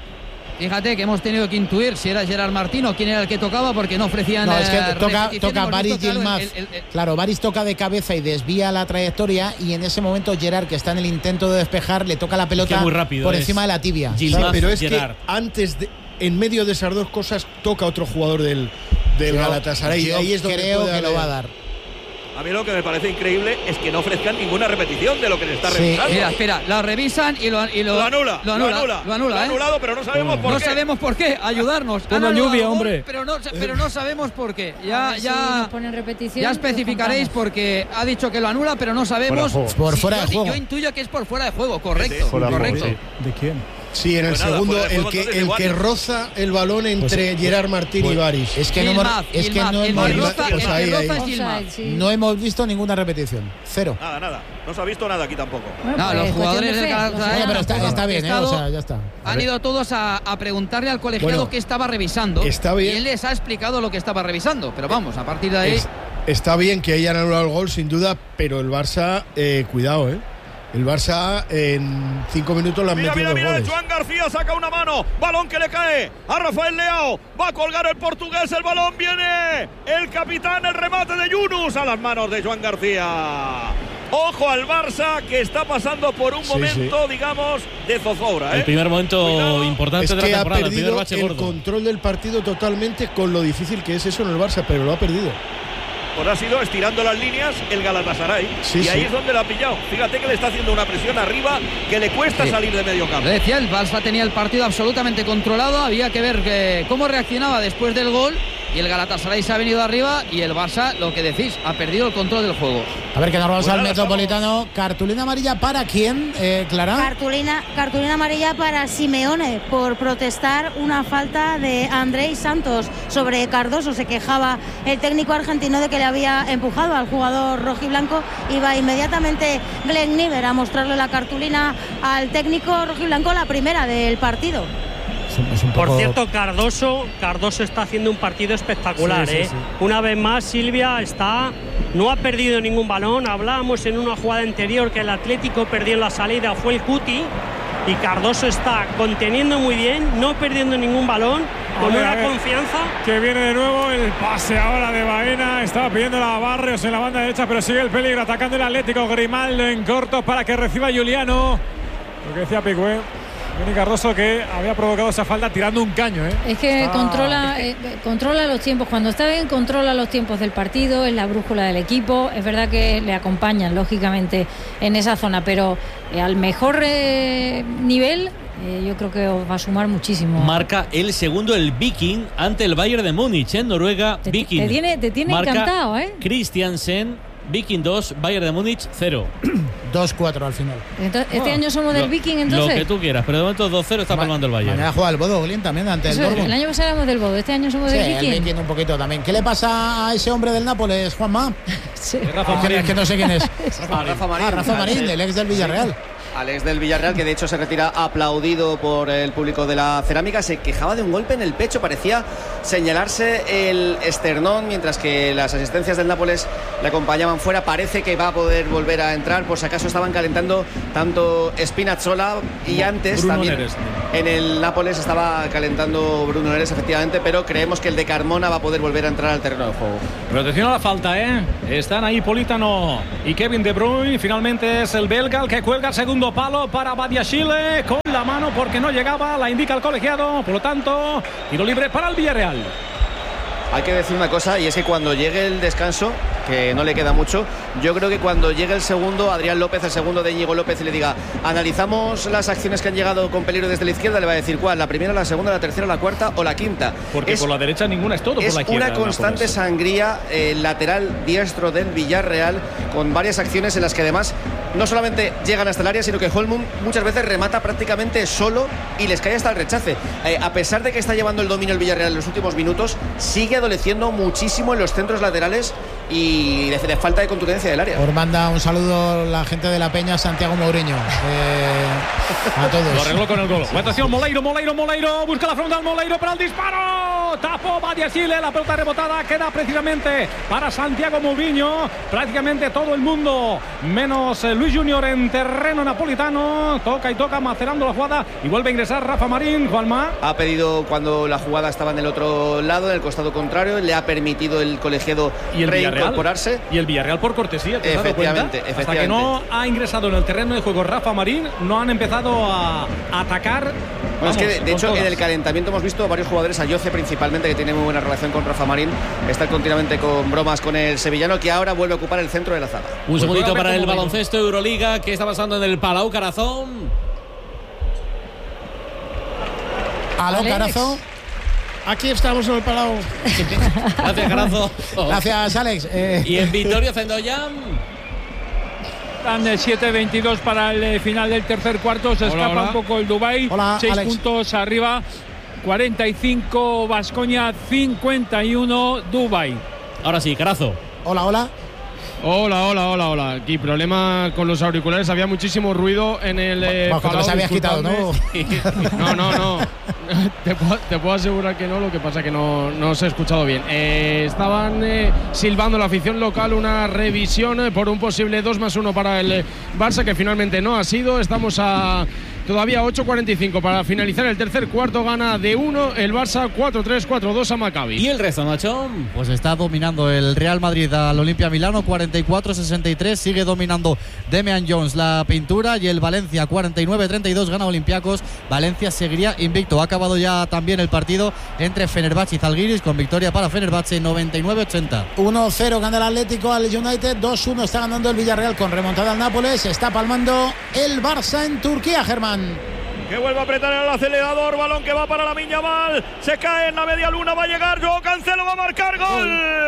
Fíjate que hemos tenido que intuir si era Gerard Martín o quién era el que tocaba porque no ofrecían. No, es que toca repetición. Hemos Baris visto, claro, Yilmaz. Claro, Baris toca de cabeza y desvía la trayectoria y en ese momento Gerard, que está en el intento de despejar, le toca la pelota muy rápido por es encima de la tibia. Yilmaz, Pero es Gerard. que antes de, en medio de esas dos cosas, toca otro jugador del Galatasaray. Yo Ahí es donde creo puede que lo haber. va a dar. A mí lo que me parece increíble es que no ofrezcan ninguna repetición de lo que se está Sí. revisando. Espera, la revisan y lo anula. Lo anula, Lo ha anulado, pero no sabemos por no qué. sabemos por qué. Ayudarnos. Con Han la anulado lluvia, el gol, hombre. pero no sabemos por qué. A ver si nos ponen repetición, Ya pues especificaréis contamos. porque ha dicho que lo anula, pero no sabemos. Por fuera de juego. Yo intuyo que es por fuera de juego, correcto. Fuera de juego, correcto. sí. ¿De quién? Sí, en el Pues nada, segundo, fuera de juego, el entonces, que igual. roza el balón entre Gerard Martín y Baris. Es que no hemos, Yilmaz, es que Yilmaz, no el hemos que visto- roza- pues el que ahí, roza ahí. es Yilmaz. Offside, sí. no hemos visto ninguna repetición. Cero. Nada. No se ha visto nada aquí tampoco. Bueno, No, pues, los cuestión jugadores de del fe, Galatasaray Oye, pero está bien, estado- o sea, ya está. Han ido todos a preguntarle al colegiado Bueno, qué estaba revisando. está bien. Y él les ha explicado lo que estaba revisando. Pero vamos, a partir de ahí. Está bien que hayan anulado el gol, sin duda, pero el Barça, cuidado, ¿eh? El Barça en 5 minutos le han metido dos Mira, goles. Joan García saca una mano, balón que le cae a Rafael Leao, va a colgar el portugués, el balón viene, el capitán, el remate de Yunus a las manos de Joan García. Ojo al Barça que está pasando por un momento, digamos, de zozobra. El primer momento Cuidado. importante Es de la que ha temporada, el primer perdido bache el gordo. control del partido totalmente con lo difícil que es eso en el Barça, pero lo ha perdido. Pues ha sido estirando las líneas el Galatasaray. Sí, y ahí sí. es donde lo ha pillado. Fíjate que le está haciendo una presión arriba que le cuesta salir de medio campo. Lo decía, el Barça tenía el partido absolutamente controlado. Había que ver cómo reaccionaba después del gol. Y el Galatasaray se ha venido arriba. Y el Barça, lo que decís, ha perdido el control del juego. A ver, que nos vamos Pues al nada, Metropolitano. Cartulina amarilla para quién, Clara. Cartulina amarilla para Simeone por protestar una falta de Andrei Santos sobre Cardoso. Se quejaba el técnico argentino de que le había empujado al jugador rojiblanco. Iba inmediatamente Glenn Niver a mostrarle la cartulina al técnico rojiblanco, la primera del partido. Es un Por poco- cierto, Cardoso está haciendo un partido espectacular. Sí, sí, sí. Una vez más, Silvia no ha perdido ningún balón. Hablábamos en una jugada anterior que el Atlético perdió en la salida, fue el Cuti. Y Cardoso está conteniendo muy bien, no perdiendo ningún balón, con A una ver. confianza. Que viene de nuevo el pase ahora de Baena. Estaba pidiendo a Barrios en la banda derecha, pero sigue el peligro. Atacando el Atlético. Grimaldo en cortos para que reciba Juliano. Lo que decía Picue. Viene Cardoso que había provocado esa falta tirando un caño. Es que Está- controla los tiempos. Cuando está bien, controla los tiempos del partido. Es la brújula del equipo. Es verdad que le acompañan, lógicamente, en esa zona. Pero al mejor nivel, yo creo que os va a sumar muchísimo. Marca el segundo el Viking ante el Bayern de Múnich en Noruega. Viking. Te tiene marca encantado, ¿eh? Christiansen, Viking 2, Bayern de Múnich 0. 2-4 al final. Entonces, este año somos del Viking, entonces. Lo que tú quieras, pero de momento 2-0 está palmando el Bayern. Mañana juega el Bodo Glin también ante el Eso es, Dortmund. el año pasado éramos del Bodo, este año somos Sí, del el Viking. Viking un poquito también. ¿Qué le pasa a ese hombre del Nápoles, Juanma? Sí. Es que no sé quién es. Rafa Marín. Rafa Marín, el ex del Villarreal. Alex del Villarreal, que de hecho se retira aplaudido por el público de la Cerámica. Se quejaba de un golpe en el pecho, parecía señalarse el esternón, mientras que las asistencias del Nápoles le acompañaban fuera. Parece que va a poder volver a entrar, por si acaso estaban calentando tanto Spinazzola y antes Bruno también Neres. En el Nápoles estaba calentando Bruno Neres, efectivamente, pero creemos que el de Carmona va a poder volver a entrar al terreno de juego. Pero atención a la falta, están ahí Politano y Kevin De Bruyne. Finalmente es el belga el que cuelga el segundo palo para Badiashile con la mano porque no llegaba, la indica el colegiado. Por lo tanto, tiro libre para el Villarreal. Hay que decir una cosa, y es que cuando llegue el descanso, que no le queda mucho, yo creo que cuando llegue el segundo, Adrián López, el segundo de Íñigo López, y le diga, analizamos las acciones que han llegado con peligro desde la izquierda, le va a decir cuál, la primera, la segunda, la tercera, la cuarta o la quinta. Porque por la derecha ninguna, es todo por la izquierda. Es una constante sangría, el lateral diestro del Villarreal, con varias acciones en las que además no solamente llegan hasta el área, sino que Holmund muchas veces remata prácticamente solo y les cae hasta el rechace. A pesar de que está llevando el dominio el Villarreal en los últimos minutos, sigue adoleciendo muchísimo en los centros laterales y de falta de contundencia del área. Os manda un saludo la gente de la Peña, Santiago Mourinho. A todos. Lo arregló con el gol. Atención, Moleiro, busca la frontal, Moleiro para el disparo. Tapó Badiashile, la pelota rebotada queda precisamente para Santiago Mourinho. Prácticamente todo el mundo, menos Luis Junior en terreno napolitano. Toca y toca, macerando la jugada y vuelve a ingresar Rafa Marín. Juanma. Ha pedido, cuando la jugada estaba en el otro lado, en el costado contrario, le ha permitido el colegiado reincorporarse. Y el Villarreal por cortesía, ¿te has dado cuenta? Hasta que no ha ingresado en el terreno de juego Rafa Marín, no han empezado a atacar. Bueno, es que de hecho en el calentamiento hemos visto varios jugadores, a Yoce principalmente, que tiene muy buena relación con Rafa Marín, está continuamente con bromas con el sevillano, que ahora vuelve a ocupar el centro de la zaga. Un segundito para el baloncesto Euroliga, que está pasando en el Palau Carazón. Aló, Carazón. Aquí estamos en el Palau. Gracias, Carazo. Gracias, Alex. Y en Vitoria Zendoyan. Están 7:22 para el final del tercer cuarto. Se escapa un poco el Dubái. 6 puntos arriba. 45 Baskonia, 51 Dubái. Ahora sí, Carazo. Hola. Hola. Aquí problema con los auriculares. Había muchísimo ruido en el que te los habías quitado, ¿no? No. Te puedo asegurar que no. Lo que pasa es que no se ha escuchado bien. Estaban silbando la afición local una revisión por un posible 2+1 para el Barça, que finalmente no ha sido. Estamos a todavía 8:45 para finalizar el tercer cuarto. Gana de 1 el Barça, 4-3, 4-2 a Maccabi. ¿Y el resto, Nacho? Pues está dominando el Real Madrid al Olimpia Milano, 44-63. Sigue dominando Damian Jones la pintura, y el Valencia 49-32 gana Olympiacos. Valencia seguiría invicto. Ha acabado ya también el partido entre Fenerbahce y Zalgiris, con victoria para Fenerbahce 99-80. 1-0 gana el Atlético al United, 2-1 está ganando el Villarreal con remontada al Nápoles. Está palmando el Barça en Turquía, Germán. Que vuelve a apretar el acelerador, balón que va para Lamine Yamal, se cae en la media luna, va a llegar Joao Cancelo, va a marcar gol.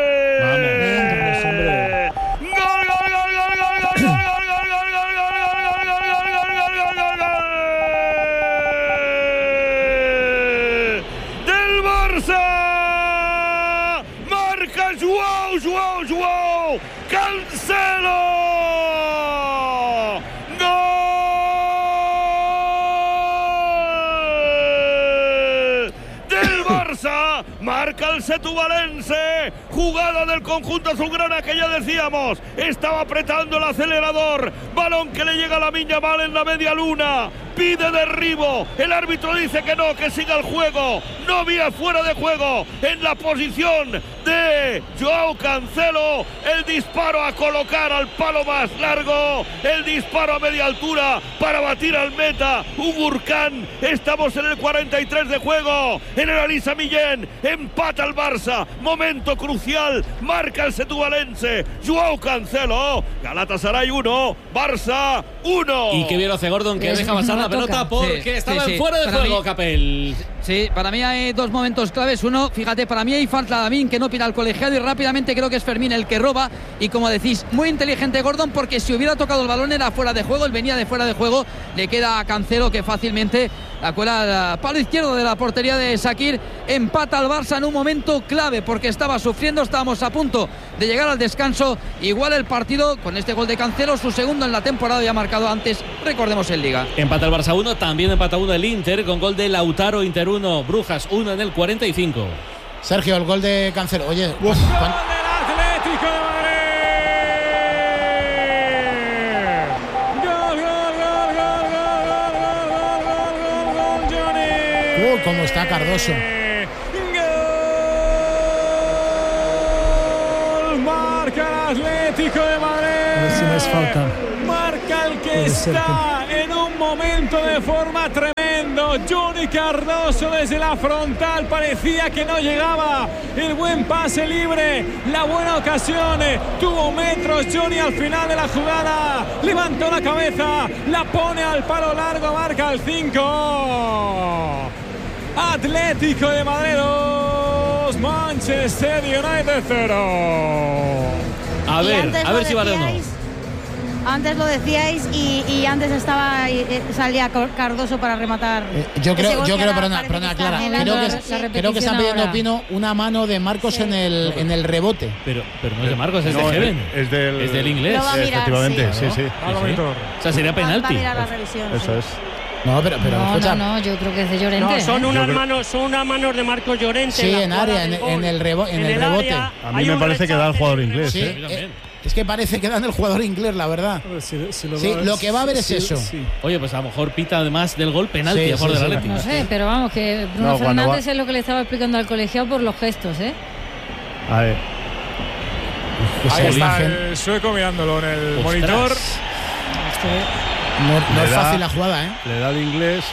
Del Barça, marca Joao Cancelo. Marca el setuvalense, jugada del conjunto azulgrana que ya decíamos, estaba apretando el acelerador, balón que le llega a Lamine Yamal en la media luna, pide derribo, el árbitro dice que no, que siga el juego, no había fuera de juego en la posición de Joao Cancelo, el disparo a colocar al palo más largo, el disparo a media altura para batir al meta, Ugurcan. Estamos en el 43 de juego, en el Elisa Millén, empata el Barça, momento crucial, marca el setuvalense, Joao Cancelo, Galatasaray 1, Barça 1. Y qué bien lo hace Gordon, que deja pasar la pelota porque estaba fuera de juego, Capel. Sí, para mí hay dos momentos claves. Uno, fíjate, para mí hay falta de Lamin, que no pira al colegiado, y rápidamente creo que es Fermín el que roba. Y como decís, muy inteligente Gordon, porque si hubiera tocado el balón era fuera de juego, él venía de fuera de juego, le queda a Cancelo, que fácilmente la cuela al palo izquierdo de la portería de Shaqiri. Empata al Barça en un momento clave, porque estaba sufriendo, estábamos a punto de llegar al descanso. Igual el partido con este gol de Cancelo, su segundo en la temporada, ya marcado antes, recordemos, en Liga. Empata el Barça 1, también empata 1 el Inter, con gol de Lautaro. Inter 1, Brujas 1 en el 45. Sergio, el gol de Cancelo. Oye, gol del Atlético de Madrid. Gol, cómo está Cardoso. Gol, marca el Atlético de Madrid. A ver si no es falta. Marca el que está en un momento de forma tremenda. Johnny Cardoso desde la frontal, parecía que no llegaba. El buen pase libre, la buena ocasión, tuvo metros Johnny al final de la jugada, levantó la cabeza, la pone al palo largo, marca el 5. Atlético de Madrid 2, Manchester United 0. A ver si vale o no. Antes lo decíais y antes salía Cardoso para rematar. Yo creo, perdona, Clara, creo que está pidiendo Pino una mano de Marcos en el rebote. Pero no es de Marcos, es de Heaven. Es del inglés. Efectivamente, sí. O sea, sería penalti. Va a mirar la revisión, eso es. No, pero escucha. No, yo creo que es de Llorente. No, son unas manos de Marcos Llorente. Sí, en área, en el rebote. A mí me parece que da el jugador inglés. Sí, es que parece que dan el jugador inglés, la verdad. Lo que va a haber es eso. Sí. Oye, pues a lo mejor pita además del gol penalti a favor del Atlético. No sé, pero vamos, que Bruno Fernández es lo que le estaba explicando al colegiado por los gestos, ¿eh? A ver. Ahí está el sueco mirándolo en el monitor. No es fácil la jugada, ¿eh? Le da el inglés.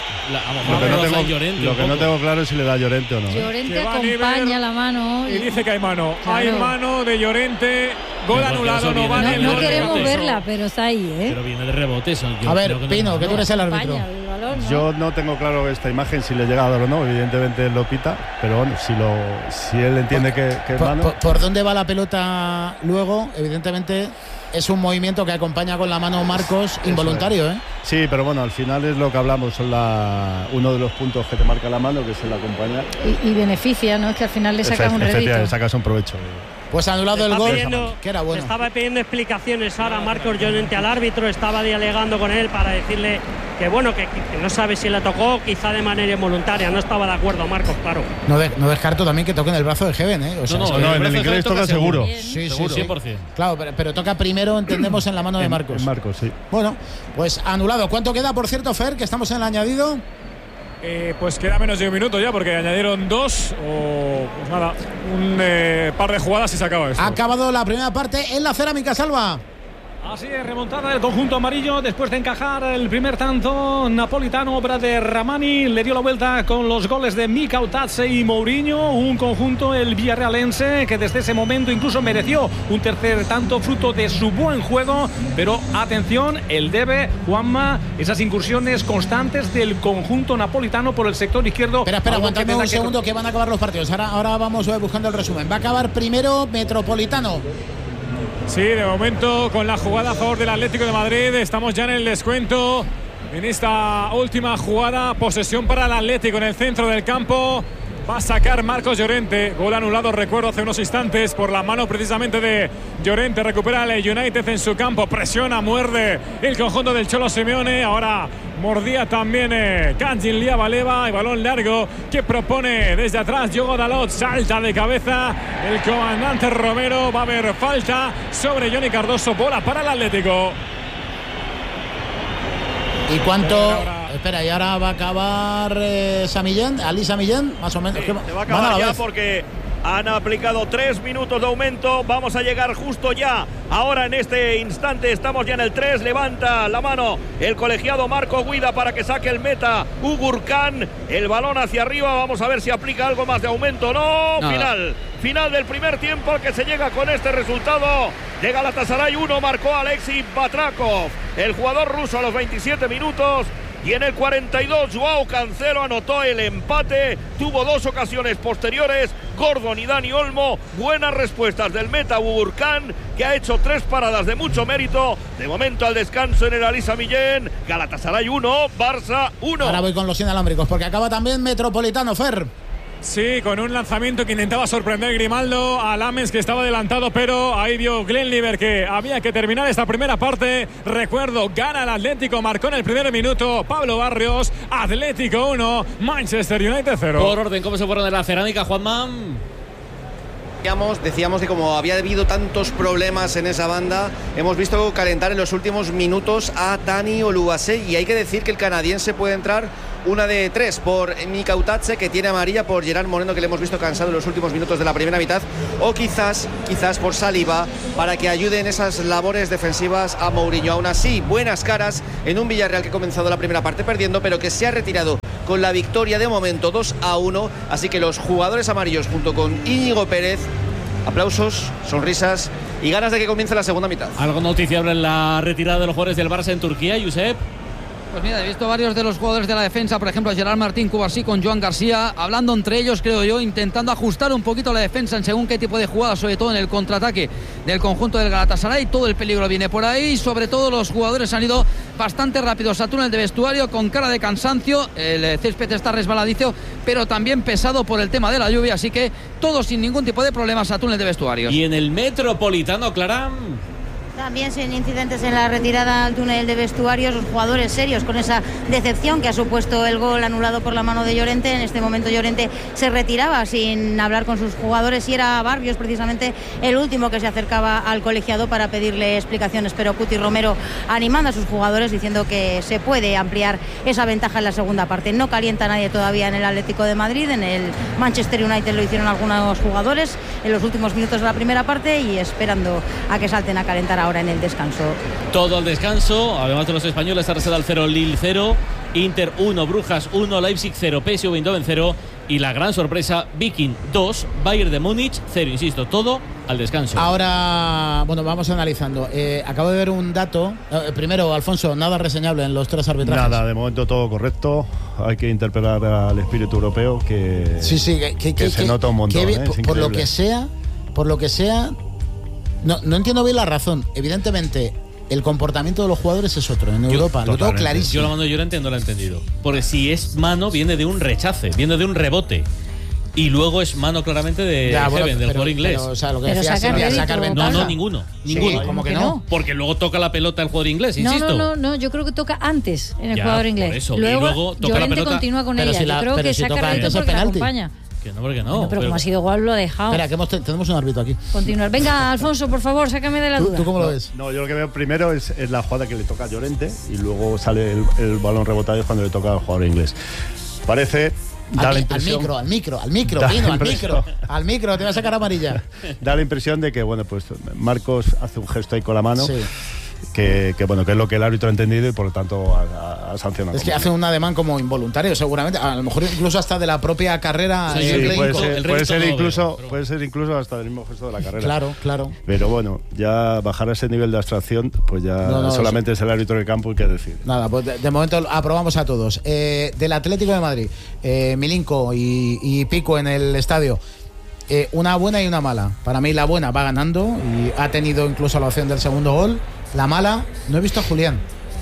Lo que no tengo claro es si le da Llorente o no. Llorente acompaña la mano. Y dice que hay mano. Claro. Hay mano de Llorente. Gol anulado, no vale. No queremos verla, pero está ahí, ¿eh? Pero viene de rebote eso. A ver, Pino, que tú eres el árbitro. Yo no tengo claro esta imagen si le llega a dar o no. Evidentemente él lo pita, pero bueno, si él entiende que es mano. ¿Por dónde va la pelota luego? Evidentemente es un movimiento que acompaña con la mano Marcos involuntario, ¿eh? Sí, pero bueno, al final es lo que hablamos, son uno de los puntos que te marca la mano, que es el acompañar. Y beneficia, ¿no? Es que al final le sacas un rédito. Le sacas un provecho. Pues anulado el gol, que era bueno. Estaba pidiendo explicaciones ahora Marcos Llorente al árbitro, estaba dialogando con él para decirle que bueno, que no sabe si le tocó, quizá de manera involuntaria. No estaba de acuerdo Marcos, claro. No descarto también que toque en el brazo de Heaven, ¿eh? O sea, no, en el inglés toca seguro. Sí, seguro, 100%. Claro, pero toca primero, entendemos, en la mano de Marcos. En Marcos, sí. Bueno, pues anulado. ¿Cuánto queda, por cierto, Fer, que estamos en el añadido? Pues queda menos de un minuto ya, porque añadieron 2 o pues nada, un par de jugadas y se acaba esto. Ha acabado la primera parte en la Cerámica, Salva. Así es, remontada del conjunto amarillo después de encajar el primer tanto napolitano, obra de Ramani. Le dio la vuelta con los goles de Mika Otatze y Mourinho. Un conjunto, el villarrealense, que desde ese momento incluso mereció un tercer tanto fruto de su buen juego. Pero atención, el debe, Juanma, esas incursiones constantes del conjunto napolitano por el sector izquierdo. Espera, aguantadme un segundo que van a acabar los partidos. Ahora vamos buscando el resumen. Va a acabar primero Metropolitano. Sí, de momento con la jugada a favor del Atlético de Madrid. Estamos ya en el descuento. En esta última jugada, posesión para el Atlético en el centro del campo. Va a sacar Marcos Llorente. Gol anulado, recuerdo, hace unos instantes por la mano precisamente de Llorente. Recupera el United en su campo. Presiona, muerde el conjunto del Cholo Simeone. Ahora mordía también Kanjin Liabaleva. Y balón largo que propone desde atrás Diogo Dalot. Salta de cabeza el comandante Romero. Va a haber falta sobre Johnny Cardoso. Bola para el Atlético. ¿Y cuánto? Espera, y ahora va a acabar Ali Samillén, más o menos. Sí, se va a acabar ya porque han aplicado 3 minutos de aumento. Vamos a llegar justo ya. Ahora en este instante estamos ya en el 3. Levanta la mano el colegiado Marco Guida para que saque el meta Ugurcan. El balón hacia arriba. Vamos a ver si aplica algo más de aumento. No. Final del primer tiempo que se llega con este resultado. De Galatasaray 1 marcó Alexei Batrakov, el jugador ruso, a los 27 minutos. y en el 42 Joao Cancelo anotó el empate, tuvo 2 ocasiones posteriores, Gordon y Dani Olmo, buenas respuestas del meta Burkan, que ha hecho 3 paradas de mucho mérito. De momento al descanso en el Alisa Millén, Galatasaray 1, Barça 1. Ahora voy con los inalámbricos porque acaba también Metropolitano, Fer. Sí, con un lanzamiento que intentaba sorprender Grimaldo a Lames, que estaba adelantado, pero ahí vio Glenliver que había que terminar esta primera parte. Recuerdo, gana el Atlético, marcó en el primer minuto Pablo Barrios. Atlético 1, Manchester United 0. Por orden, ¿cómo se fueron de la cerámica, Juanman? Decíamos que como había habido tantos problemas en esa banda, hemos visto calentar en los últimos minutos a Dani Oluwase, y hay que decir que el canadiense puede entrar una de 3 por Mika Utache, que tiene amarilla, por Gerard Moreno, que le hemos visto cansado en los últimos minutos de la primera mitad, o quizás por Saliba, para que ayude en esas labores defensivas a Mourinho. Aún así, buenas caras en un Villarreal que ha comenzado la primera parte perdiendo, pero que se ha retirado con la victoria de momento 2-1, así que los jugadores amarillos junto con Íñigo Pérez, aplausos, sonrisas y ganas de que comience la segunda mitad. ¿Algo noticiable en la retirada de los jugadores del Barça en Turquía, Josep? Pues mira, he visto varios de los jugadores de la defensa, por ejemplo Gerard Martín Cubarsí con Joan García, hablando entre ellos, creo yo, intentando ajustar un poquito la defensa en según qué tipo de jugada, sobre todo en el contraataque del conjunto del Galatasaray. Todo el peligro viene por ahí, sobre todo los jugadores han ido bastante rápidos a túnel de vestuario con cara de cansancio. El césped está resbaladizo, pero también pesado por el tema de la lluvia, así que todos sin ningún tipo de problemas a túnel de vestuario. Y en el Metropolitano, Clara, también sin incidentes en la retirada al túnel de vestuarios, los jugadores serios con esa decepción que ha supuesto el gol anulado por la mano de Llorente. En este momento Llorente se retiraba sin hablar con sus jugadores y era Barrios precisamente el último que se acercaba al colegiado para pedirle explicaciones, pero Cuti Romero animando a sus jugadores diciendo que se puede ampliar esa ventaja en la segunda parte. No calienta nadie todavía en el Atlético de Madrid, en el Manchester United lo hicieron algunos jugadores en los últimos minutos de la primera parte y esperando a que salten a calentar ahora en el descanso. Todo el descanso, además de los españoles, Arsenal 0, Lille 0, Inter 1, Brujas 1, Leipzig 0, PSV Eindhoven 0 y la gran sorpresa, Viking 2, Bayern de Múnich 0, insisto, todo al descanso. Ahora, bueno, vamos analizando. Acabo de ver un dato. Primero, Alfonso, nada reseñable en los 3 arbitrajes. Nada, de momento todo correcto. Hay que interpelar al espíritu europeo que, sí, que se nota un montón. Por lo que sea, no entiendo bien la razón. Evidentemente, el comportamiento de los jugadores es otro en Europa. Lo tengo clarísimo. Yo la mano de Llorente no la he entendido. Porque si es mano, viene de un rechace, viene de un rebote. Y luego es mano claramente de Heaven, del jugador inglés. Pero, o sea, lo que decía sacar ventaja. No, ninguno. Sí, ¿cómo que no? Porque luego toca la pelota el jugador inglés, insisto. No, yo creo que toca antes en el jugador inglés. Por eso. Luego toca Llorente la pelota. Continúa con ella. Yo creo que saca rédito porque la acompaña. Que no, porque no. Bueno, pero como ha sido igual, lo ha dejado. Espera, que tenemos un árbitro aquí. Continuar. Venga, Alfonso, por favor, sácame de la duda. ¿Tú cómo lo ves? No, yo lo que veo primero es la jugada que le toca a Llorente y luego sale el balón rebotado cuando le toca al jugador inglés. Parece... Da la impresión, al micro, te va a sacar amarilla. Da la impresión de que, bueno, pues Marcos hace un gesto ahí con la mano. Sí. Que es lo que el árbitro ha entendido y por lo tanto ha sancionado. Es que hace un ademán como involuntario, seguramente, a lo mejor incluso hasta de la propia carrera. Sí, puede ser incluso hasta del mismo gesto de la carrera. Claro. Pero bueno, ya bajar a ese nivel de abstracción, pues ya solamente es el árbitro del campo el que decide. Nada, pues de momento aprobamos a todos. Del Atlético de Madrid, Milinko y Pico en el estadio. Una buena y una mala. Para mí la buena va ganando y ha tenido incluso la opción del segundo gol. La mala, no he visto a Julián.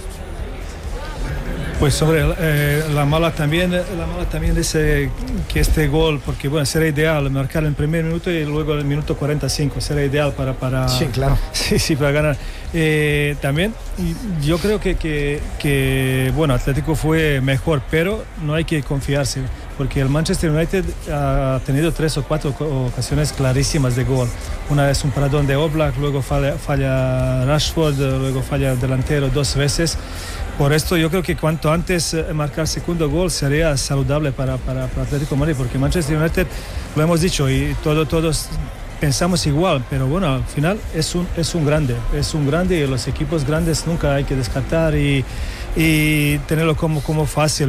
Pues sobre la mala también es que este gol, porque bueno, será ideal marcar en el primer minuto y luego en el minuto 45, será ideal para sí, claro. Sí, para ganar. También yo creo que bueno, Atlético fue mejor, pero no hay que confiarse, porque el Manchester United ha tenido 3 o 4 ocasiones clarísimas de gol. Una es un paradón de Oblak, luego falla Rashford, luego falla el delantero 2 veces. Por esto yo creo que cuanto antes marcar segundo gol sería saludable para Atlético de Madrid, porque Manchester United, lo hemos dicho y todos pensamos igual, pero bueno, al final es un grande y los equipos grandes nunca hay que descartar y tenerlo como fácil.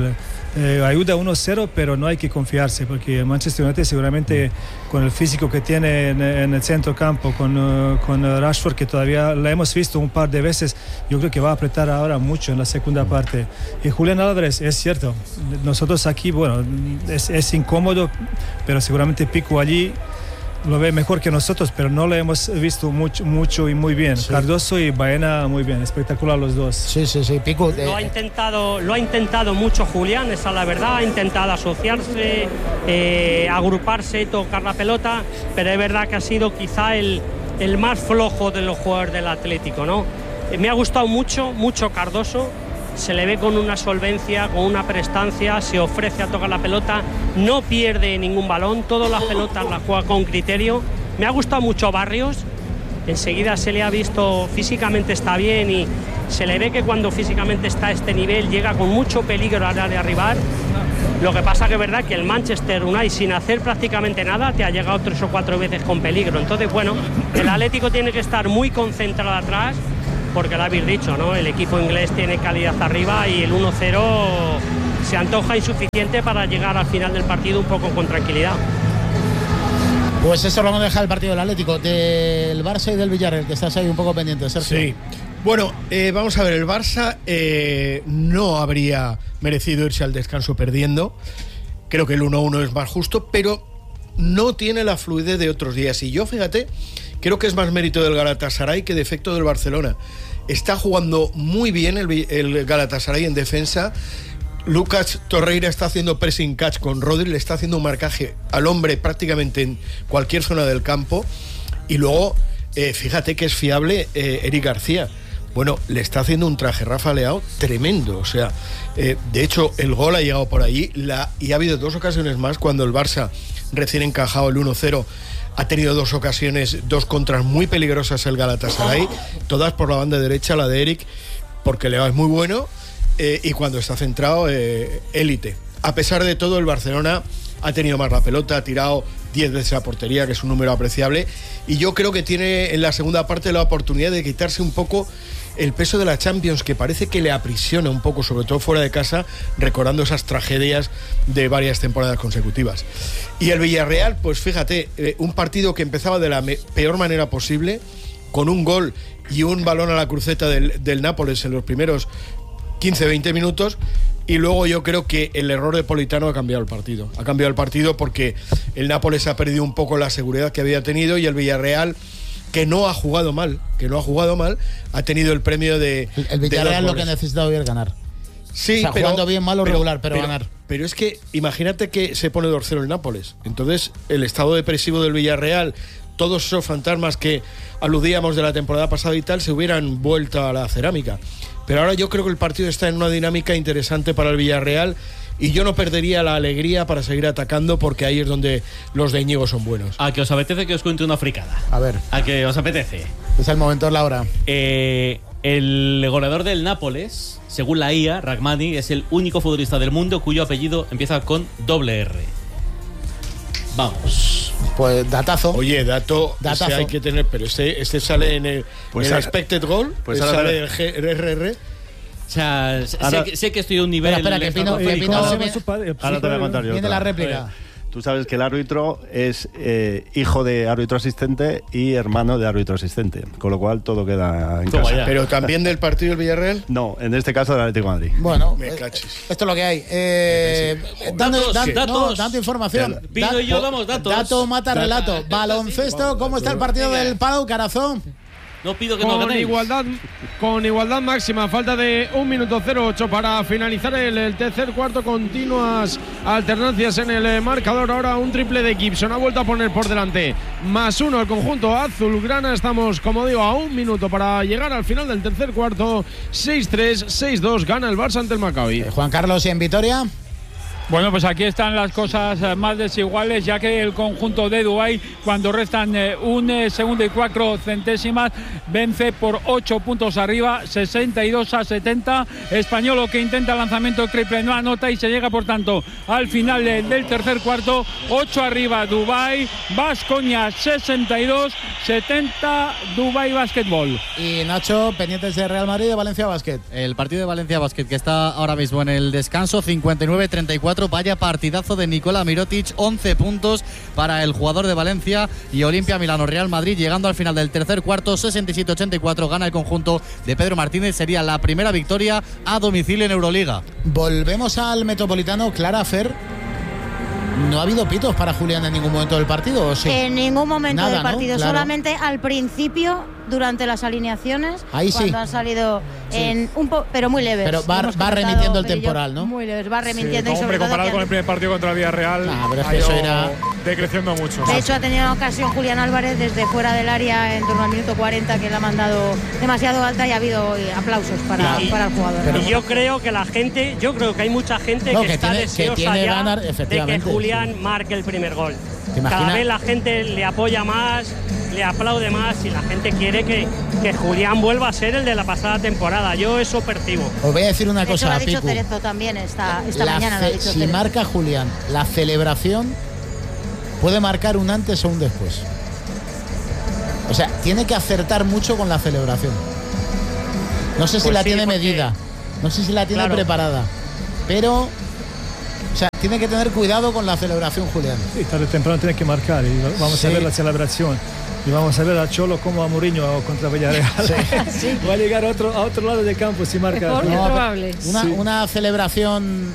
ayuda 1-0, pero no hay que confiarse, porque el Manchester United seguramente con el físico que tiene en el centro campo, con Rashford, que todavía la hemos visto un par de veces, yo creo que va a apretar ahora mucho en la segunda parte. Y Julián Álvarez, es cierto, nosotros aquí, bueno, es incómodo, pero seguramente Pico allí lo ve mejor que nosotros, pero no lo hemos visto mucho y muy bien. Sí. Cardoso y Baena muy bien, espectacular los dos. Sí, Pico. Lo ha intentado mucho Julián, esa es la verdad, ha intentado asociarse, agruparse, tocar la pelota, pero es verdad que ha sido quizá el más flojo de los jugadores del Atlético, ¿no? Me ha gustado mucho Cardoso. Se le ve con una solvencia, con una prestancia, se ofrece a tocar la pelota, no pierde ningún balón, todas las pelotas las juega con criterio. Me ha gustado mucho Barrios, enseguida se le ha visto, físicamente está bien y se le ve que cuando físicamente está a este nivel llega con mucho peligro al área rival. Lo que pasa que es verdad que el Manchester United, sin hacer prácticamente nada, te ha llegado 3 o 4 veces con peligro. Entonces, bueno, el Atlético tiene que estar muy concentrado atrás, porque lo habéis dicho, ¿no? El equipo inglés tiene calidad arriba y el 1-0 se antoja insuficiente para llegar al final del partido un poco con tranquilidad. Pues eso lo vamos a dejar el partido del Atlético, del Barça y del Villarreal, que estás ahí un poco pendiente, Sergio. Sí. Bueno, vamos a ver, el Barça no habría merecido irse al descanso perdiendo. Creo que el 1-1 es más justo, pero no tiene la fluidez de otros días. Y yo, fíjate, creo que es más mérito del Galatasaray que defecto del Barcelona. Está jugando muy bien el Galatasaray en defensa. Lucas Torreira está haciendo pressing catch con Rodri, le está haciendo un marcaje al hombre prácticamente en cualquier zona del campo. Y luego, fíjate que es fiable Eric García. Bueno, le está haciendo un traje Rafa Leao tremendo. O sea, de hecho, el gol ha llegado por allí y ha habido 2 ocasiones más cuando el Barça, recién encajado el 1-0, ha tenido 2 ocasiones, 2 contras muy peligrosas el Galatasaray, todas por la banda derecha, la de Eric, porque Leao es muy bueno y cuando está centrado, élite. A pesar de todo, el Barcelona ha tenido más la pelota, ha tirado 10 veces a portería, que es un número apreciable, y yo creo que tiene en la segunda parte la oportunidad de quitarse un poco el peso de la Champions, que parece que le aprisiona un poco, sobre todo fuera de casa, recordando esas tragedias de varias temporadas consecutivas. Y el Villarreal, pues fíjate, un partido que empezaba de la peor manera posible, con un gol y un balón a la cruceta del Nápoles en los primeros 15-20 minutos, y luego yo creo que el error de Politano ha cambiado el partido. Ha cambiado el partido porque el Nápoles ha perdido un poco la seguridad que había tenido, y el Villarreal, que no ha jugado mal, ha tenido el premio de... El Villarreal lo que ha necesitado hoy es ganar. Sí, o sea, pero jugando bien, mal o regular, pero ganar. Pero es que imagínate que se pone 2-0 el Nápoles. Entonces, el estado depresivo del Villarreal, todos esos fantasmas que aludíamos de la temporada pasada y tal, se hubieran vuelto a la cerámica. Pero ahora yo creo que el partido está en una dinámica interesante para el Villarreal, y yo no perdería la alegría para seguir atacando, porque ahí es donde los de Íñigo son buenos. ¿A que os apetece que os cuente una fricada? A ver. ¿A que os apetece? Es el momento, es la hora. El goleador del Nápoles, según la IA, Rachmani, es el único futbolista del mundo cuyo apellido empieza con doble R. Vamos. Pues datazo. Oye, datazo. Ese hay que tener, pero este sale en el, pues en el expected goal, pues sale el RR. O sea, sé que estoy a un nivel... Espera, que Pino ahora te voy a contar yo. Viene la réplica. Tú sabes que el árbitro es hijo de árbitro asistente y hermano de árbitro asistente, con lo cual todo queda en casa. ¿Pero también del partido del Villarreal? No, en este caso del Atlético de Madrid. Bueno, esto es lo que hay. Dando información. Pino y yo damos datos. Dato mata relato. Baloncesto, ¿cómo está el partido del Palau Carazón? No pido que no ganéis. Con igualdad máxima, falta de 1 minuto 08 para finalizar el tercer cuarto. Continuas alternancias en el marcador. Ahora un triple de Gibson, ha vuelto a poner por delante +1 el conjunto azulgrana. Estamos, como digo, a 1 minuto para llegar al final del tercer cuarto. 6-3, 6-2, gana el Barça ante el Maccabi. Juan Carlos, ¿y en Vitoria? Bueno, pues aquí están las cosas más desiguales, ya que el conjunto de Dubái, cuando restan 1 segundo y 4 centésimas, vence por 8 puntos arriba, 62-70. Español, que intenta el lanzamiento triple, no anota y se llega, por tanto, al final del tercer cuarto. 8 arriba Dubái, Baskonia 62-70, Dubái Básquetbol. Y Nacho, pendientes de Real Madrid, de Valencia Basket. El partido de Valencia Basket, que está ahora mismo en el descanso, 59-34. Vaya partidazo de Nikola Mirotic, 11 puntos para el jugador de Valencia. Y Olimpia Milano Real Madrid, llegando al final del tercer cuarto, 67-84, gana el conjunto de Pedro Martínez. Sería la primera victoria a domicilio en Euroliga. Volvemos al Metropolitano. Clara, Fer, ¿no ha habido pitos para Julián en ningún momento del partido? ¿O sí? En ningún momento del partido, Claro. solamente al principio, durante las alineaciones, ahí cuando sí. han salido en pero muy leves. Pero va remitiendo el temporal, ¿no? Muy leves, va remitiendo. Sí, y sobre todo comparado que con el primer partido contra el Villarreal, pero es ha que eso ido era decreciendo mucho. de hecho, ha tenido una ocasión Julián Álvarez desde fuera del área en torno al minuto 40, que le ha mandado demasiado alta, y ha habido aplausos para el jugador. Y yo creo que hay mucha gente No, que está deseosa tiene ya ganas, de que efectivamente, Julián marque el primer gol. ¿Te imaginas? Cada vez la gente le apoya más, le aplaude más, y la gente quiere que Julián vuelva a ser el de la pasada temporada. Yo eso percibo. Os voy a decir una De hecho, cosa, lo ha dicho Picu. Cerezo también esta mañana. Lo ha dicho Si Cerezo. marca Julián, la celebración puede marcar un antes o un después. O sea, tiene que acertar mucho con la celebración. No sé si Pues la sí, tiene porque- medida, no sé si la tiene Claro. preparada, pero, o sea, tiene que tener cuidado con la celebración, Julián. Sí, tarde o temprano tiene que marcar y vamos Sí. a ver la celebración. Y vamos a ver a Cholo como a Mourinho contra Villarreal. Va a llegar a otro lado del campo si marca. Una celebración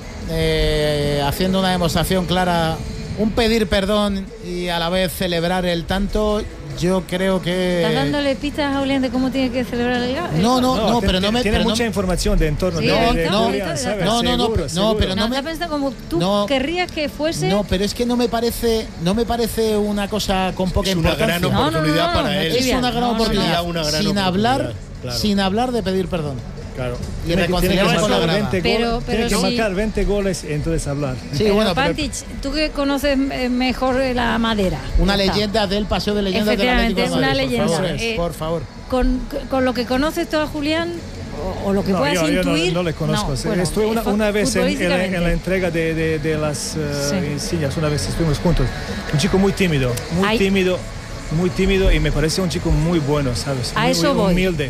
haciendo una demostración clara, un pedir perdón y a la vez celebrar el tanto. Yo creo que ¿Estás dándole pistas a Julián de cómo tiene que celebrar el gol? pero no me tiene pero mucha información de entorno Sí, de no, Julián, ¿sabes? no, Seguro. pero no me está pensando como tú no. querrías que fuese. No, pero es que no me parece una cosa con poca Es una importancia. gran oportunidad para él. Es una gran oportunidad. Sería una gran sin oportunidad, claro. sin hablar de pedir perdón. Claro. Y Tiene que reconciliarse con la marcar grada. 20 goles, tiene que sí. marcar 20 goles y entonces hablar. Sí, Pero bueno, pero Pantic, tú que conoces mejor la madera. una Ya está. leyenda del paseo de leyendas del Atlético de Efectivamente, Madrid. una Por leyenda. favor, por favor. Con lo que conoces tú a Julián, o lo que puedas yo intuir. no le conozco. bueno, Estuve una vez en futbolísticamente. la entrega de las insignias, una vez estuvimos juntos. Un chico muy tímido, muy tímido, y me parece un chico muy bueno, ¿sabes? A Muy, eso muy voy. humilde.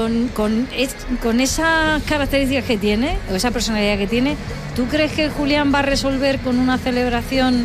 Con esas características que tiene, o esa personalidad que tiene, ¿tú crees que Julián va a resolver con una celebración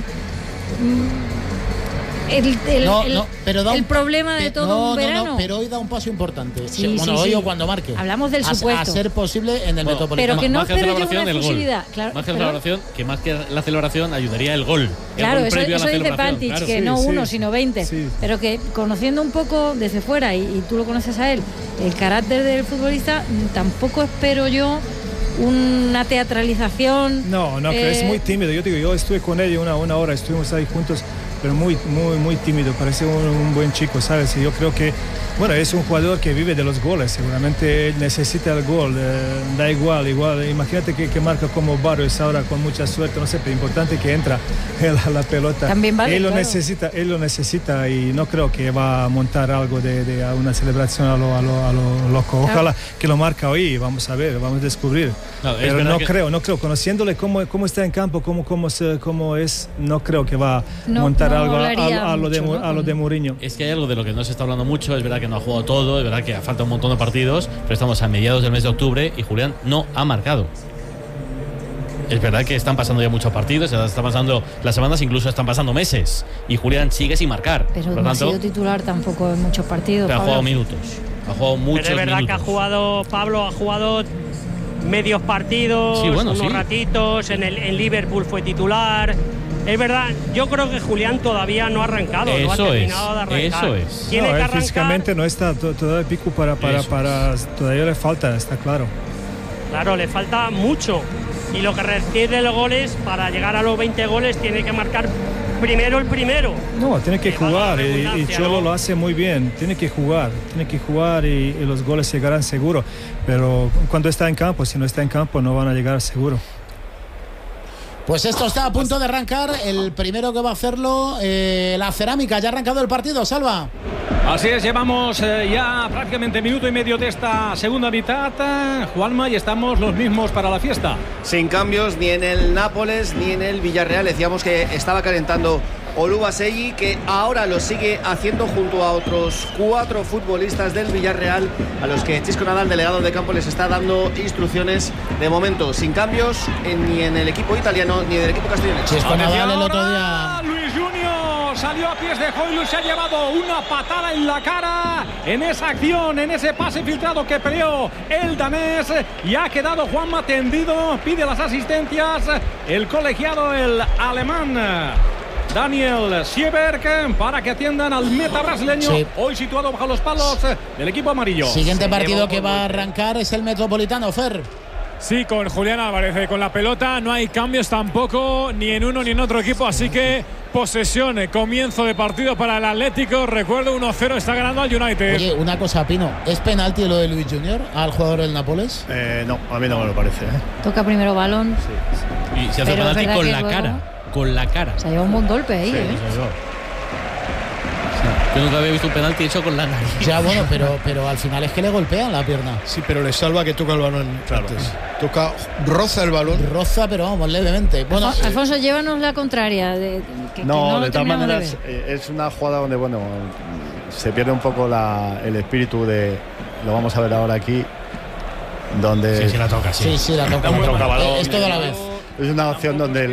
el problema de todo un verano? No, pero hoy da un paso importante. Sí, Hoy sí. o cuando marque. Hablamos del supuesto. A ser posible en el Metropolitano. Pero que no más que espero yo celebración, una el gol. exclusividad. Claro, Más que pero- celebración, que más que la celebración ayudaría el gol. Claro, el gol eso previo a la dice celebración, Pantic, claro. que Sí, no sí. uno, sino 20. Sí. Pero que conociendo un poco desde fuera, y tú lo conoces a él, el carácter del futbolista, tampoco espero yo una teatralización. No, que es muy tímido. Yo estuve con él una hora, estuvimos ahí juntos, pero muy tímido. Parece un buen chico, ¿sabes? Y yo creo que, es un jugador que vive de los goles. Seguramente él necesita el gol. Da igual. Imagínate que marca como Barrios ahora con mucha suerte, no sé, pero importante que entra la pelota. También vale, él lo claro. necesita y no creo que va a montar algo de una celebración a lo loco. Ojalá que lo marca hoy. Vamos a ver, vamos a descubrir. No, es pero verdad no que- creo, conociéndole cómo está en campo, cómo es, no creo que va a montar no algo hablaría a lo mucho, de Mourinho. Es que hay algo de lo que no se está hablando mucho. Es verdad que no ha jugado todo, es verdad que falta un montón de partidos, pero estamos a mediados del mes de octubre y Julián no ha marcado. Es verdad que están pasando ya muchos partidos, están pasando las semanas, incluso están pasando meses, y Julián sigue sin marcar. Pero Por lo no ha tanto, sido titular tampoco en muchos partidos. pero ha Pablo. jugado minutos. Ha jugado muchos Pero es verdad minutos. que Pablo ha jugado medios partidos, Sí, bueno, unos sí. ratitos, en Liverpool fue titular. Es verdad, yo creo que Julián todavía no ha arrancado, no ha Eso terminado de es, arrancar. eso es. Tiene que él arrancar. físicamente no está todavía pico para todavía le falta, está claro. Claro, le falta mucho. Y lo que requiere los goles, para llegar a los 20 goles, tiene que marcar primero el primero. No, tiene que jugar y redundancia, Cholo ¿no? lo hace muy bien. Tiene que jugar y los goles llegarán seguro. Pero cuando está en campo, si no está en campo, no van a llegar seguro. Pues esto está a punto de arrancar. El primero que va a hacerlo, la Cerámica. Ya ha arrancado el partido, Salva. Así es, llevamos ya prácticamente minuto y medio de esta segunda mitad, Juanma, y estamos los mismos para la fiesta. Sin cambios ni en el Nápoles ni en el Villarreal. Decíamos que estaba calentando Oluwaseyi, que ahora lo sigue haciendo junto a otros 4 futbolistas del Villarreal, a los que Chisco Nadal, delegado de campo, les está dando instrucciones. De momento sin cambios ni en el equipo italiano ni en el equipo castellonense. Chisco Nadal el otro día. Luis Junior salió a pies de Højlund, se ha llevado una patada en la cara en esa acción, en ese pase filtrado que peleó el danés, y ha quedado Juanma tendido. Pide las asistencias el colegiado, el alemán Daniel Sieberg, para que atiendan al meta brasileño, hoy situado bajo los palos del equipo amarillo. Siguiente partido que va a arrancar es el Metropolitano, Fer. Sí, con Julián Álvarez con la pelota. No hay cambios tampoco, ni en uno ni en otro equipo, así que posesión, comienzo de partido para el Atlético. Recuerdo, 1-0 está ganando al United. Oye, una cosa, Pino, ¿es penalti lo de Luis Junior al jugador del Nápoles? No, a mí no me lo parece. Toca primero balón. Sí. Y se hace penalti con la cara. Con la cara. Se ha llevado un buen golpe ahí, Yo nunca había visto un penalti hecho con la nariz. Ya, bueno, pero al final es que le golpean la pierna. Sí, pero le salva que toca el balón antes. Roza el balón. Roza, pero vamos, levemente. Bueno, Alfonso, llévanos la contraria. No, de todas maneras, es una jugada donde, bueno, se pierde un poco el espíritu de... Lo vamos a ver ahora aquí, donde... Sí, la toca, sí. Sí, la toca. Toca balón. Es toda la vez. Es una opción donde